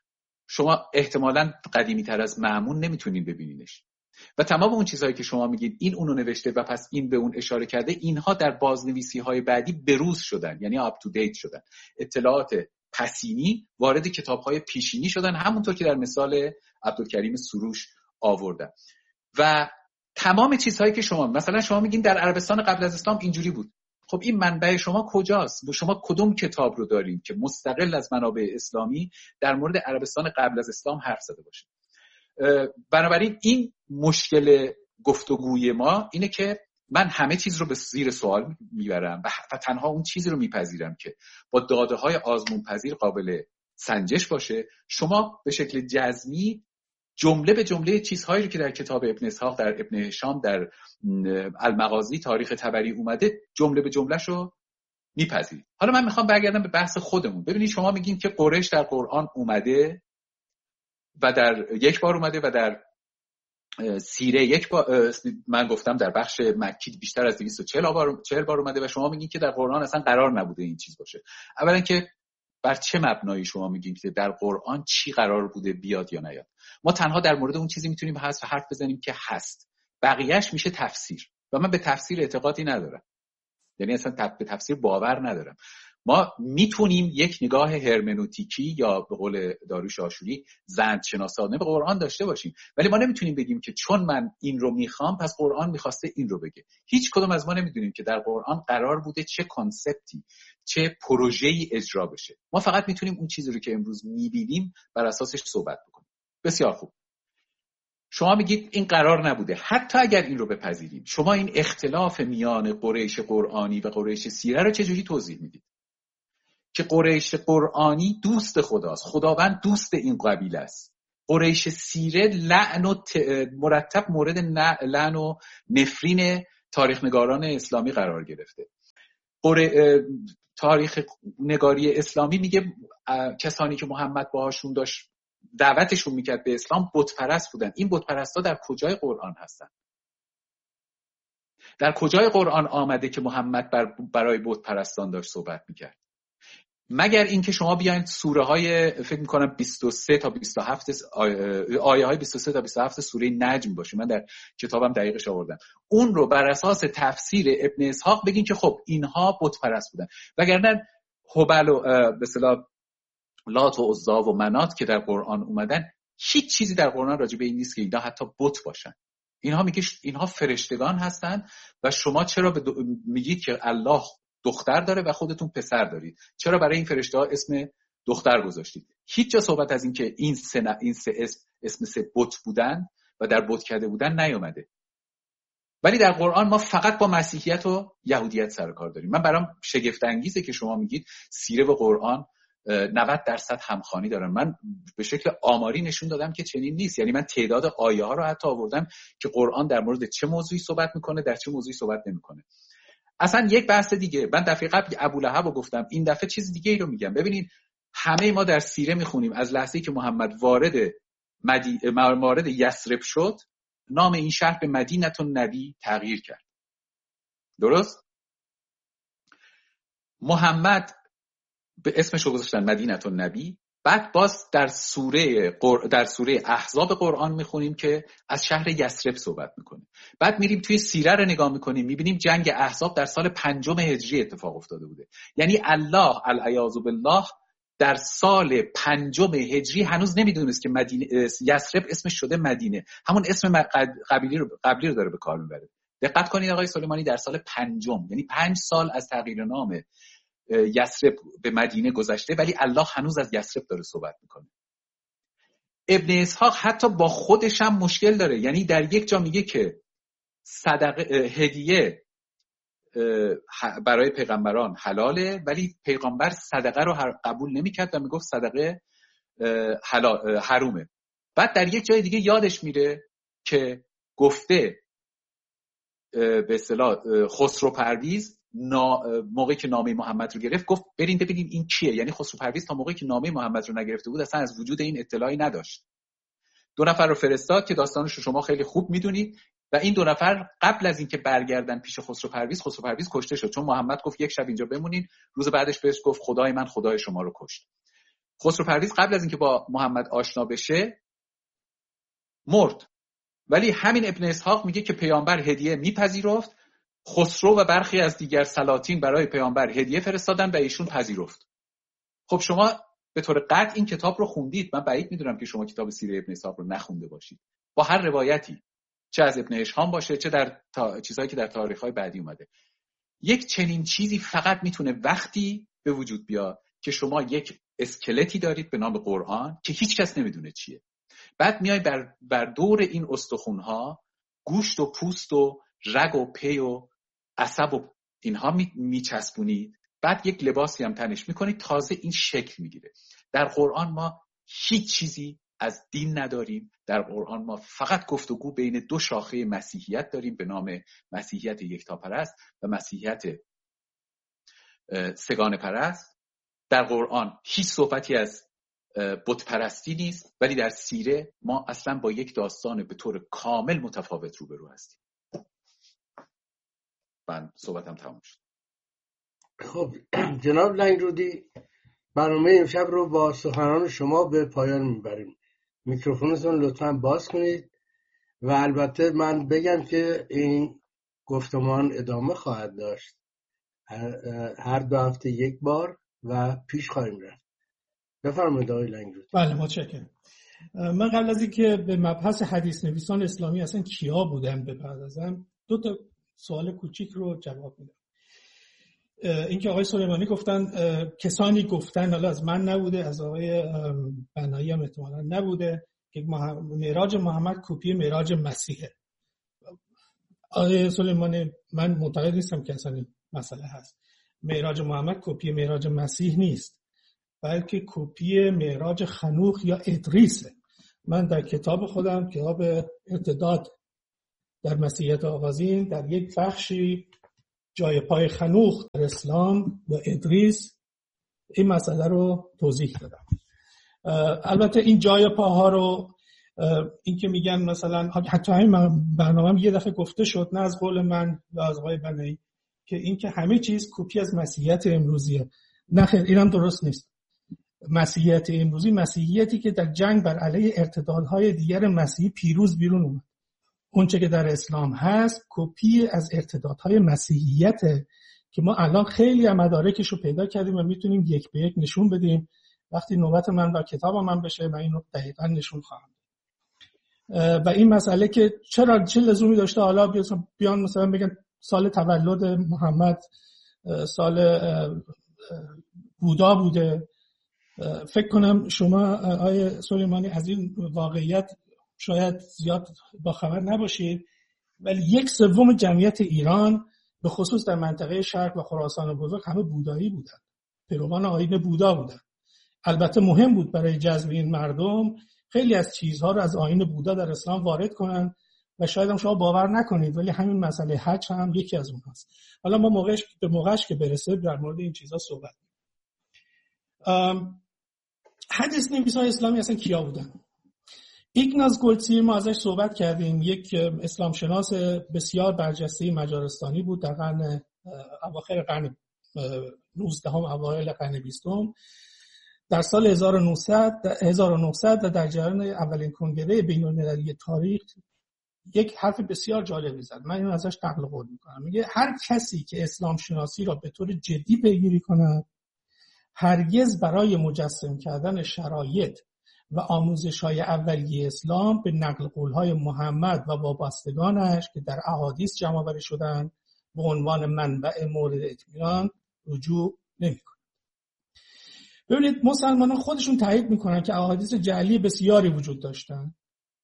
شما احتمالاً قدیمی تر از مأمون نمیتونین ببینینش. و تمام اون چیزهایی که شما میگید این اونو نوشته و پس این به اون اشاره کرده، اینها در بازنویسی‌های بعدی بروز شدن، یعنی آپ تو دیت شدن. اطلاعات پسینی وارد کتاب‌های پیشینی شدن، همونطور که در مثال عبدالکریم سروش آوردن. و تمام چیزهایی که شما میگین در عربستان قبل از اسلام اینجوری بود. خب این منبع شما کجاست؟ شما کدوم کتاب رو دارین که مستقل از منابع اسلامی در مورد عربستان قبل از اسلام حرف زده باشه؟ بنابراین این مشکل گفتگوی ما اینه که من همه چیز رو به زیر سوال میبرم و تنها اون چیزی رو میپذیرم که با داده‌های آزمون پذیر قابل سنجش باشه. شما به شکل جزمی جمله به جمله چیزهایی که در کتاب ابن اسحاق، در ابن هشام، در المغازی، تاریخ طبری اومده، جمله به جملهش رو میپذیرید. حالا من میخوام برگردم به بحث خودمون. ببینید شما میگین که قریش در قرآن اومده و در یک بار اومده و در سیره یک بار، من گفتم در بخش مکی بیشتر از 240 بار اومده و شما میگین که در قرآن اصلا قرار نبوده این چیز باشه. اولا که بر چه مبنایی شما میگین که در قرآن چی قرار بوده بیاد یا نیاد؟ ما تنها در مورد اون چیزی میتونیم حرف بزنیم که هست، بقیهش میشه تفسیر و من به تفسیر اعتقادی ندارم، یعنی اصلا به تفسیر باور ندارم. ما میتونیم یک نگاه هرمنوتیکی یا به قول داریوش آشوری زندشناسانه به قرآن داشته باشیم، ولی ما نمیتونیم بگیم که چون من این رو میخوام پس قرآن میخواسته این رو بگه. هیچ کدوم از ما نمیدونیم که در قرآن قرار بوده چه کانسپتی، چه پروژه‌ای اجرا بشه. ما فقط میتونیم اون چیزی رو که امروز میبینیم بر اساسش صحبت بکنیم. بسیار خوب. شما میگید این قرار نبوده. حتی اگر این رو بپذیریم، شما این اختلاف میان قریش قرآنی و قریش سیره رو چجوری توضیح میدید؟ که قریش قرآنی دوست خداست، خداوند دوست این قبیله است. قریش سیره لعن و مرتب مورد لعن و نفرین تاریخ نگاران اسلامی قرار گرفته. تاریخ نگاری اسلامی میگه کسانی که محمد باهاشون داشت دعوتشون میکرد به اسلام بت پرست بودن. این بت پرستا در کجای قرآن هستن؟ در کجای قرآن آمده که محمد برای بت پرستان داشت صحبت میکرد؟ مگر اینکه شما بیاین سوره های فکر میکنم 23 تا 27 آیه های 23 تا 27 سوره نجم باشه، من در کتابم دقیقش آوردم، اون رو بر اساس تفسیر ابن اسحاق بگین که خب اینها بت پرست بودن. وگرنه هبل و به اصطلاح لات و عزا و منات که در قرآن اومدن، هیچ چیزی در قرآن راجع به این نیست که اینا حتی بت باشن. اینها میگه اینها فرشتگان هستن و شما چرا میگید که الله دختر داره و خودتون پسر دارید؟ چرا برای این فرشته ها اسم دختر گذاشتید؟ هیچ جا صحبت از این که این سه اسم سه بت بودن و در بت کرده بودن نیومده. ولی در قرآن ما فقط با مسیحیت و یهودیت سر کار داریم. من برام شگفت انگیزه که شما میگید سیره و قرآن 90% همخوانی دارن. من به شکل آماری نشون دادم که چنین نیست. یعنی من تعداد آیه ها رو حتی آوردم که قرآن در مورد چه موضوعی صحبت میکنه، در چه موضوعی صحبت نمیکنه. اصلا یک بحث دیگه، من دفعه قبل ابولهب رو گفتم، این دفعه چیز دیگه ای رو میگم. ببینید همه ما در سیره میخونیم از لحظه‌ای که محمد وارد یثرب شد، نام این شهر به مدینه النبی تغییر کرد. درست؟ محمد به اسمش رو گذاشتن مدینه النبی. بعد باز در سوره احزاب قرآن میخونیم که از شهر یثرب صحبت میکنه. بعد میریم توی سیره رو نگاه میکنیم، میبینیم جنگ احزاب در سال 5 هجری اتفاق افتاده بوده. یعنی الله العیاذ بالله در سال 5 هجری هنوز نمیدونست که یثرب اسمش شده مدینه، همون اسم قبلی رو داره به کار میبره. دقت کنید آقای سلیمانی، در سال 5، یعنی 5 سال از تغییر نام یثرب به مدینه گذشته، ولی الله هنوز از یثرب داره صحبت میکنه. ابن اسحاق حتی با خودش هم مشکل داره. یعنی در یک جا میگه که صدقه هدیه برای پیغمبران حلاله، ولی پیغمبر صدقه رو قبول نمیکرد و میگفت صدقه حرومه. بعد در یک جای دیگه یادش میره که گفته به اصطلاح خسرو پرویز موقعی که نامه محمد رو گرفت گفت بریم ببینیم این کیه. یعنی خسرو پرویز تا موقعی که نامه محمد رو نگرفته بود اصلا از وجود این اطلاعی نداشت. 2 نفر رو فرستاد که داستانش رو شما خیلی خوب میدونید و این 2 نفر قبل از اینکه برگردن پیش خسرو پرویز کشته شد، چون محمد گفت یک شب اینجا بمونین. روز بعدش بهش گفت خدای من خدای شما رو کشت. خسرو پرویز قبل از اینکه با محمد آشنا بشه مرد. ولی همین ابن اسحاق میگه که پیامبر هدیه میپذیرفت، خسرو و برخی از دیگر سلاطین برای پیامبر هدیه فرستادن و ایشون پذیرفت. خب شما به طور قطع این کتاب رو خوندید. من بعید میدونم که شما کتاب سیره ابن اسحاق رو نخونده باشید با هر روایتی، چه از ابن اشهام باشه چه در چیزایی که در تاریخ‌های بعدی اومده. یک چنین چیزی فقط میتونه وقتی به وجود بیاد که شما یک اسکلتی دارید به نام قرآن که هیچ کس نمیدونه چیه. بعد میای بر دور این استخوان‌ها گوشت و پوست و رگ و پی و عصب و اینها میچسبونید، بعد یک لباسی هم تنش میکنید، تازه این شکل میگیره. در قرآن ما هیچ چیزی از دین نداریم. در قرآن ما فقط گفتگو بین 2 شاخه مسیحیت داریم به نام مسیحیت یکتاپرست و مسیحیت سگانه پرست. در قرآن هیچ صحبتی از بت پرستی نیست، ولی در سیره ما اصلا با یک داستان به طور کامل متفاوت روبرو هستیم. من صحبتم تمام شد. خب جناب لنگرودی، برنامه امشب رو با سخنان شما به پایان میبریم. میکروفونتون لطفاً باز کنید و البته من بگم که این گفتمان ادامه خواهد داشت، هر 2 هفته یک بار و پیش خواهیم رفت. بفرمایید آقای لنگرودی. بله متشکرم. من قبل از اینکه به مبحث حدیث نویسان اسلامی اصلا کیا بودن بپردازم 2 تا سوال کوچیک رو جواب میدم. اینکه آقای سلیمانی گفتن کسانی گفتن، حالا از من نبوده، از آقای بنایی هم احتمالاً نبوده که معراج محمد کپی معراج مسیحه. آقای سلیمانی من معتقد نیستم که اصلا این مسئله هست. معراج محمد کپی معراج مسیح نیست، بلکه کپی معراج خنوخ یا ادریسه. من در کتاب خودم، کتاب ارتداد در مسیحیت آغازین، در یک بخشی جای پای خنوخ در اسلام و ادریس این مسئله رو توضیح دادم. البته این جای پاها رو این که میگن مثلا حتی همین برنامه یه دفعه گفته شد، نه از قول من و از آقای بنایی، که این که همه چیز کپی از مسیحیت امروزیه. نه خیر، اینم درست نیست. مسیحیت امروزی مسیحیتی که در جنگ بر علیه ارتدادهای دیگر مسیحی پیروز بیرون اومد. اون چه که در اسلام هست کپی از ارتدادهای مسیحیته که ما الان خیلی مدارکش رو پیدا کردیم و میتونیم یک به یک نشون بدیم. وقتی نوبت من و کتاب من بشه من اینو دقیقاً نشون خواهم. و این مسئله که چه لزومی داشته حالا بیان مثلا بگن سال تولد محمد سال بودا بوده. فکر کنم شما آقای سلیمانی از این واقعیت شاید زیاد باخبر نباشید، ولی 1/3 جمعیت ایران به خصوص در منطقه شرق و خراسان بزرگ همه بودایی بودن، پیروان آیین بودا بودن. البته مهم بود برای جذب این مردم خیلی از چیزها رو از آیین بودا در اسلام وارد کنن و شاید هم شما باور نکنید ولی همین مسئله حج هم یکی از اونهاست. حالا ما موقعش که برسه در مورد این چیزها صحبت کنیم. حدیث نویسای اسلامی اصلا کیا بودن؟ ایگناز گلتزیر ما ازش صحبت کردیم، یک اسلام شناس بسیار برجسته مجارستانی بود در قرن اواخر قرن 19 اوایل قرن 20. در سال 1900 و در جریان اولین کنگره بین‌المللی تاریخ یک حرف بسیار جالبی زد. من اینو ازش نقل قول میکنم. میگه هر کسی که اسلام شناسی را به طور جدی پیگیری کند هرگز برای مجسم کردن شرایط و آموزش‌های اولیه اسلام به نقل قول‌های محمد و وابستگانش که در احادیث جمع‌آوری شدند به عنوان منبع مورد اطمینان رجوع نمی‌کند. ببینید مسلمانان خودشون تایید میکنن که احادیث جعلی بسیاری وجود داشتن.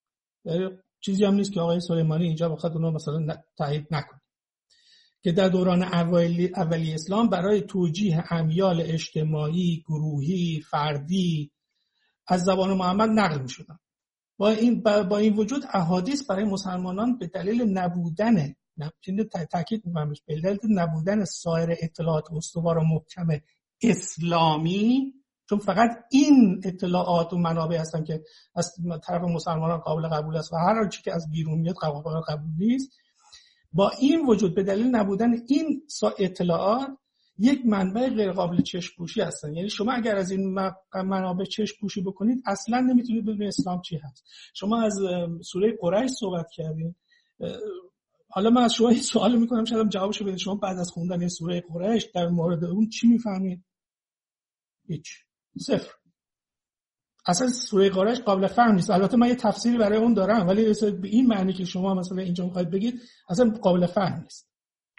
چیزی هم نیست که آقای سلیمانی اینجا بخواد اونو مثلا تایید نکنه. که در دوران اولی اسلام برای توجیه امیال اجتماعی، گروهی، فردی از زبان محمد نقل میشدن. با این وجود احادیث برای مسلمانان به دلیل نبودن تاکید می‌کنم به دلیل نبودن سایر اطلاعات استوار و محکم اسلامی، چون فقط این اطلاعات و منابع هستن که از طرف مسلمانان قابل قبول است و هر چیزی که از بیرون میاد قابل قبول نیست. با این وجود به دلیل نبودن این اطلاعات یک منبع غیر قابل چشم‌پوشی هستن. یعنی شما اگر از این منابع چشم‌پوشی بکنید اصلا نمیتونید بدونید اسلام چی هست. شما از سوره قریش صحبت کردین. حالا من از شما این سوال میکنم شاید جوابشو بدید. شما بعد از خوندن سوره قریش در مورد اون چی میفهمید؟ هیچ. صفر. اصلا سوره قریش قابل فهم نیست. البته من یه تفسیری برای اون دارم ولی به این معنی که شما مثلا اینجا میخواید بگید اصلا قابل فهم نیست.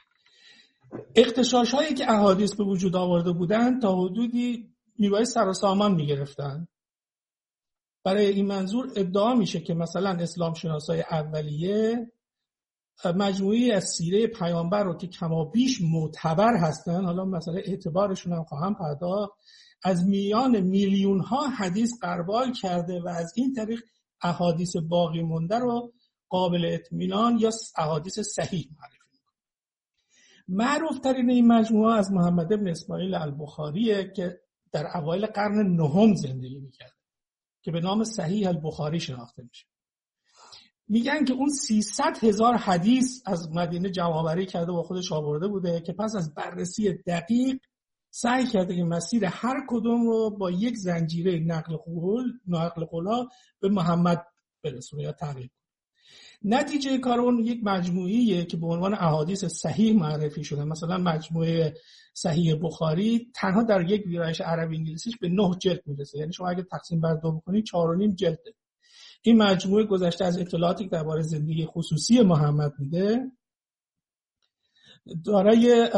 اغتشاش‌هایی که احادیث به وجود آورده بودند تا حدودی نیروهای سر و سامان می‌گرفتند. برای این منظور ادعا میشه که مثلا اسلام شناسای اولیه مجموعی از سیره پیامبر رو که کما بیش معتبر هستن، حالا مثلا اعتبارشون هم خواهم پرداخت، از میان میلیون ها حدیث غربال کرده و از این طریق احادیث باقی مونده رو قابل اطمینان یا احادیث صحیح معرفی میکنه. معروف ترین این مجموعه از محمد بن اسماعیل البخاریه که در اوایل قرن 9 زندگی میکرد که به نام صحیح البخاری شناخته میشه. میگن که اون 300,000 حدیث از مدینه جمع‌آوری کرده و خودش آورده بوده که پس از بررسی دقیق سعی کرده که مسیر هر کدوم رو با یک زنجیره نقل قول‌ها به محمد برسونه یا تغییر. نتیجه کار اون یک مجموعیه که به عنوان احادیث صحیح معرفی شده. مثلا مجموعه صحیح بخاری تنها در یک ویرایش عربی انگلیسیش به 9 جلد میرسه. یعنی شما اگه تقسیم بر 2 بکنید 4.5 جلده. این مجموعه گذشته از اطلاعاتی که درباره زندگی خصوصی محمد میده، دارای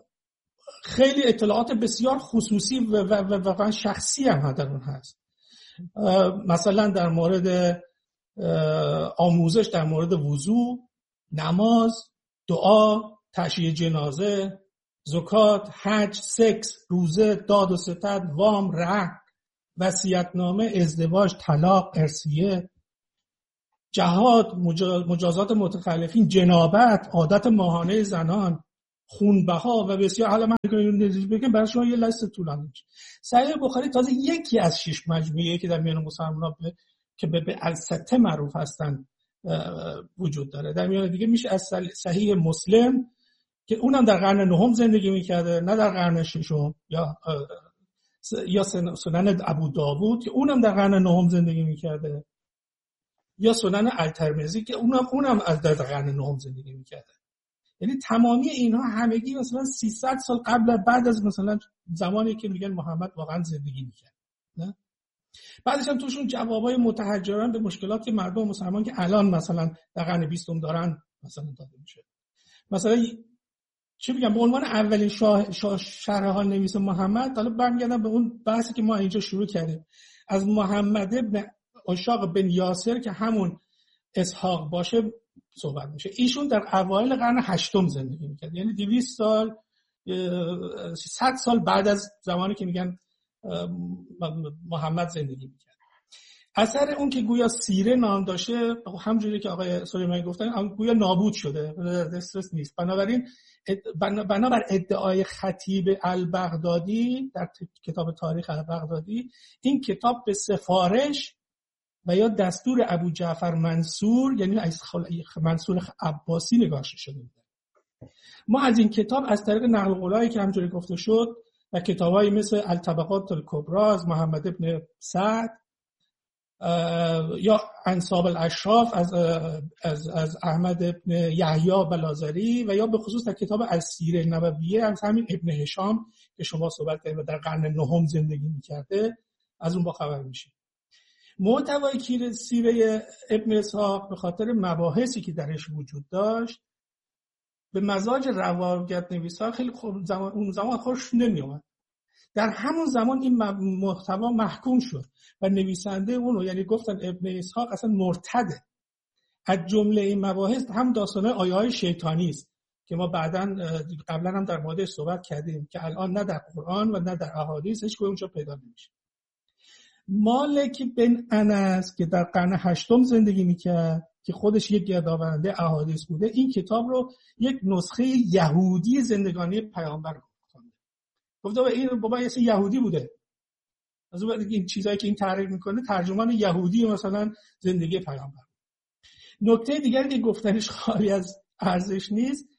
خیلی اطلاعات بسیار خصوصی و واقعا شخصی هم در اون هست. مثلا در مورد آموزش در مورد وضو، نماز، دعا، تشییع جنازه، زکات، حج، سکس، روزه، داد و ستد، وام، رهن، وصیت‌نامه، ازدواج، طلاق، ارثیه، جهاد، مجازات متخلفین، جنابت، عادت ماهانه زنان، خونبها و بسیار. حالا من بگم برای شما یه لیست طولانی میشه. صحیح بخاری تازه یکی از 6 مجموعه‌ای که در میان مسلمان‌ها که به السته معروف هستن وجود داره. در میان دیگه میشه از صحیح مسلم که اونم در قرن نهم زندگی میکرده، نه در قرن ششم، یا سنن ابو داوود که اونم در قرن نهم زندگی میکرده، یا سنن الترمذی که اونم از در قرن نهم زندگی میکرده. یعنی تمامی اینها همگی مثلا 300 سال قبل بعد از مثلا زمانی که میگن محمد واقعا زندگی میکرد، نه؟ بعدش هم توشون جوابای متحجران به مشکلات که مردم مسلمان که الان مثلا در قرن 20 دارن مثلا داده میشه. مثلا چی بگم، به عنوان اولین شرح حال نویس محمد، حالا برمیگردم به اون بحثی که ما اینجا شروع کردیم، از محمد ابن اشاق بن یاسر که همون اسحاق باشه صحبت میشه. ایشون در اوایل قرن 8 زندگی میکرد، یعنی 200 سال 100 سال بعد از زمانی که میگن محمد زندگی میکرد. اثر اون که گویا سیره نام داشته، همونجوری که آقای سلیمانی گفتن، گویا نابود شده، دسترس نیست. بنابر ادعای خطیب البغدادی در کتاب تاریخ البغدادی، این کتاب به سفارش و یا دستور ابو جعفر منصور، یعنی منصور عباسی نگاشته شده بود. ما از این کتاب از طریق نقل قولایی که همونجوری گفته شد و کتابایی مثل الطبقات الکبری از محمد ابن سعد یا انساب الاشراف از احمد ابن یحیی بلازری و یا به خصوص در کتاب السیره نبویه از همین ابن هشام که شما صحبت کردید و در قرن 9 زندگی می‌کرده، از اون با خبر میشیم. محتوای سیره ابن اسحاق به خاطر مباحثی که درش وجود داشت به مزاج روایت نویسا خیلی اون زمان خوش نمی‌آمد. در همون زمان این محتوا محکوم شد و نویسنده اونو، یعنی گفتن ابن اسحاق اصلا مرتده. از جمله این مباحث هم داستانه آیه‌های شیطانی است که ما قبلا هم در موردش صحبت کردیم که الان نه در قرآن و نه در احادیث هیچ اونجا پیدا نمیشه. مالک بن انس که در قرن 8 زندگی میکرد که خودش یک گردآورنده احادیث بوده، این کتاب رو یک نسخه یهودی زندگانی پیامبر خونده. گفته این بابا یه یهودی بوده، از اون این چیزایی که این تحریف میکنه ترجمان یهودی مثلا زندگی پیامبر. نکته دیگری که گفتنش خالی از ارزش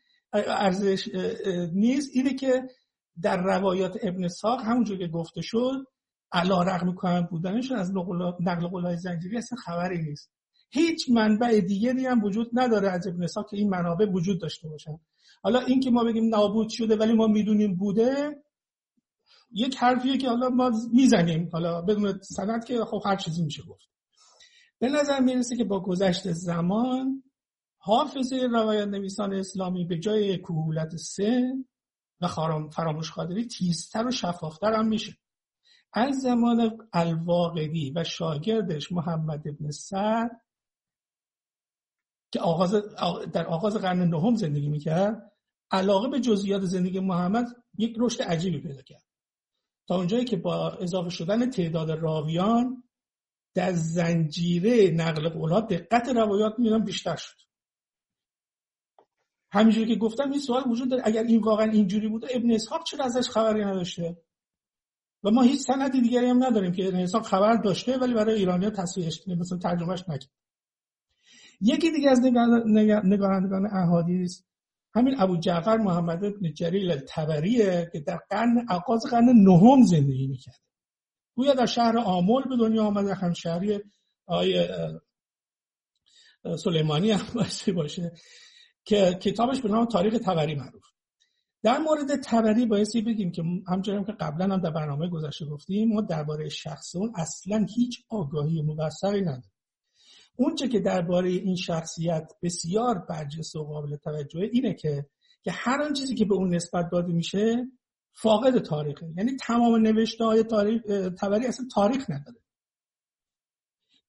نیست اینه که در روایات ابن اسحاق همونجور که گفته شد علی‌رغم کهن بودنشون از نقل قول‌های زنجیری اصلا خبری نیست. هیچ منبع دیگری هم وجود نداره از ابن اسحاق که این منابع وجود داشته باشن. حالا این که ما بگیم نابود شده ولی ما میدونیم بوده، یک حرفیه که حالا ما میزنیم، حالا بدون سند که خب هر چیزی میشه گفت. به نظر میرسه که با گذشت زمان حافظه روایت نویسان اسلامی به جای کهولت سن و فراموش خاطری تیزتر و شفافتر هم میشه. از زمان الواقدی و شاگردش محمد ابن سعد که در آغاز قرن 9 زندگی میکرد، علاقه به جزئیات زندگی محمد یک رشد عجیبی پیدا کرد تا اونجایی که با اضافه شدن تعداد راویان در زنجیره نقل قول‌ها دقت روایات میان بیشتر شد. همینجوری که گفتم این سوال وجود داره، اگر این واقعا اینجوری بوده ابن اسحاق چرا ازش خبری نداشته؟ و ما هیچ سندی دیگری هم نداریم که ابن اسحاق خبر داشته ولی برای ایرانی‌ها تصحیحش مثلا ترجمهش نکرد. یکی دیگه از نگارندگان احادیث همین ابو جعفر محمد بن جریل الطبریه که در آغاز قرن 9 زندگی میکرد. گویا در شهر آمل به دنیا آمده، همشهری آقای سلیمانی هم باشه که کتابش به نام تاریخ طبری معروف. در مورد طبری بایستی بگیم که همچنان که قبلا هم در برنامه گذشته گفتیم، ما درباره شخص اون اصلا هیچ آگاهی موثقی نداریم. اونچه که درباره این شخصیت بسیار برجسته و قابل توجهه اینه که هر آن چیزی که به اون نسبت داده میشه فاقد تاریخه. یعنی تمام نوشته‌های طبری اصلا تاریخ نداره.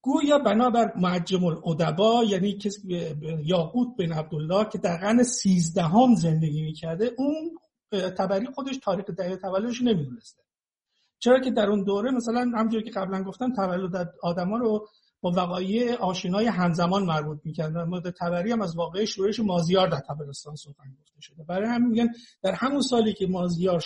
گویا بنابر معجم الادبا، یعنی کسی یاقوت بن عبدالله که در قرن 13 زندگی میکرده، اون طبری خودش تاریخ دقیق تولدش نمیدونسته. چرا که در اون دوره مثلا همونجوری که قبلا گفتم تولد آدما رو با وقایع آشنای همزمان مربوط می‌کردن. مورد طبری هم از واقعه شورش مازیار در طبرستان سخن گفته شده. برای همین میگن در همون سالی که مازیار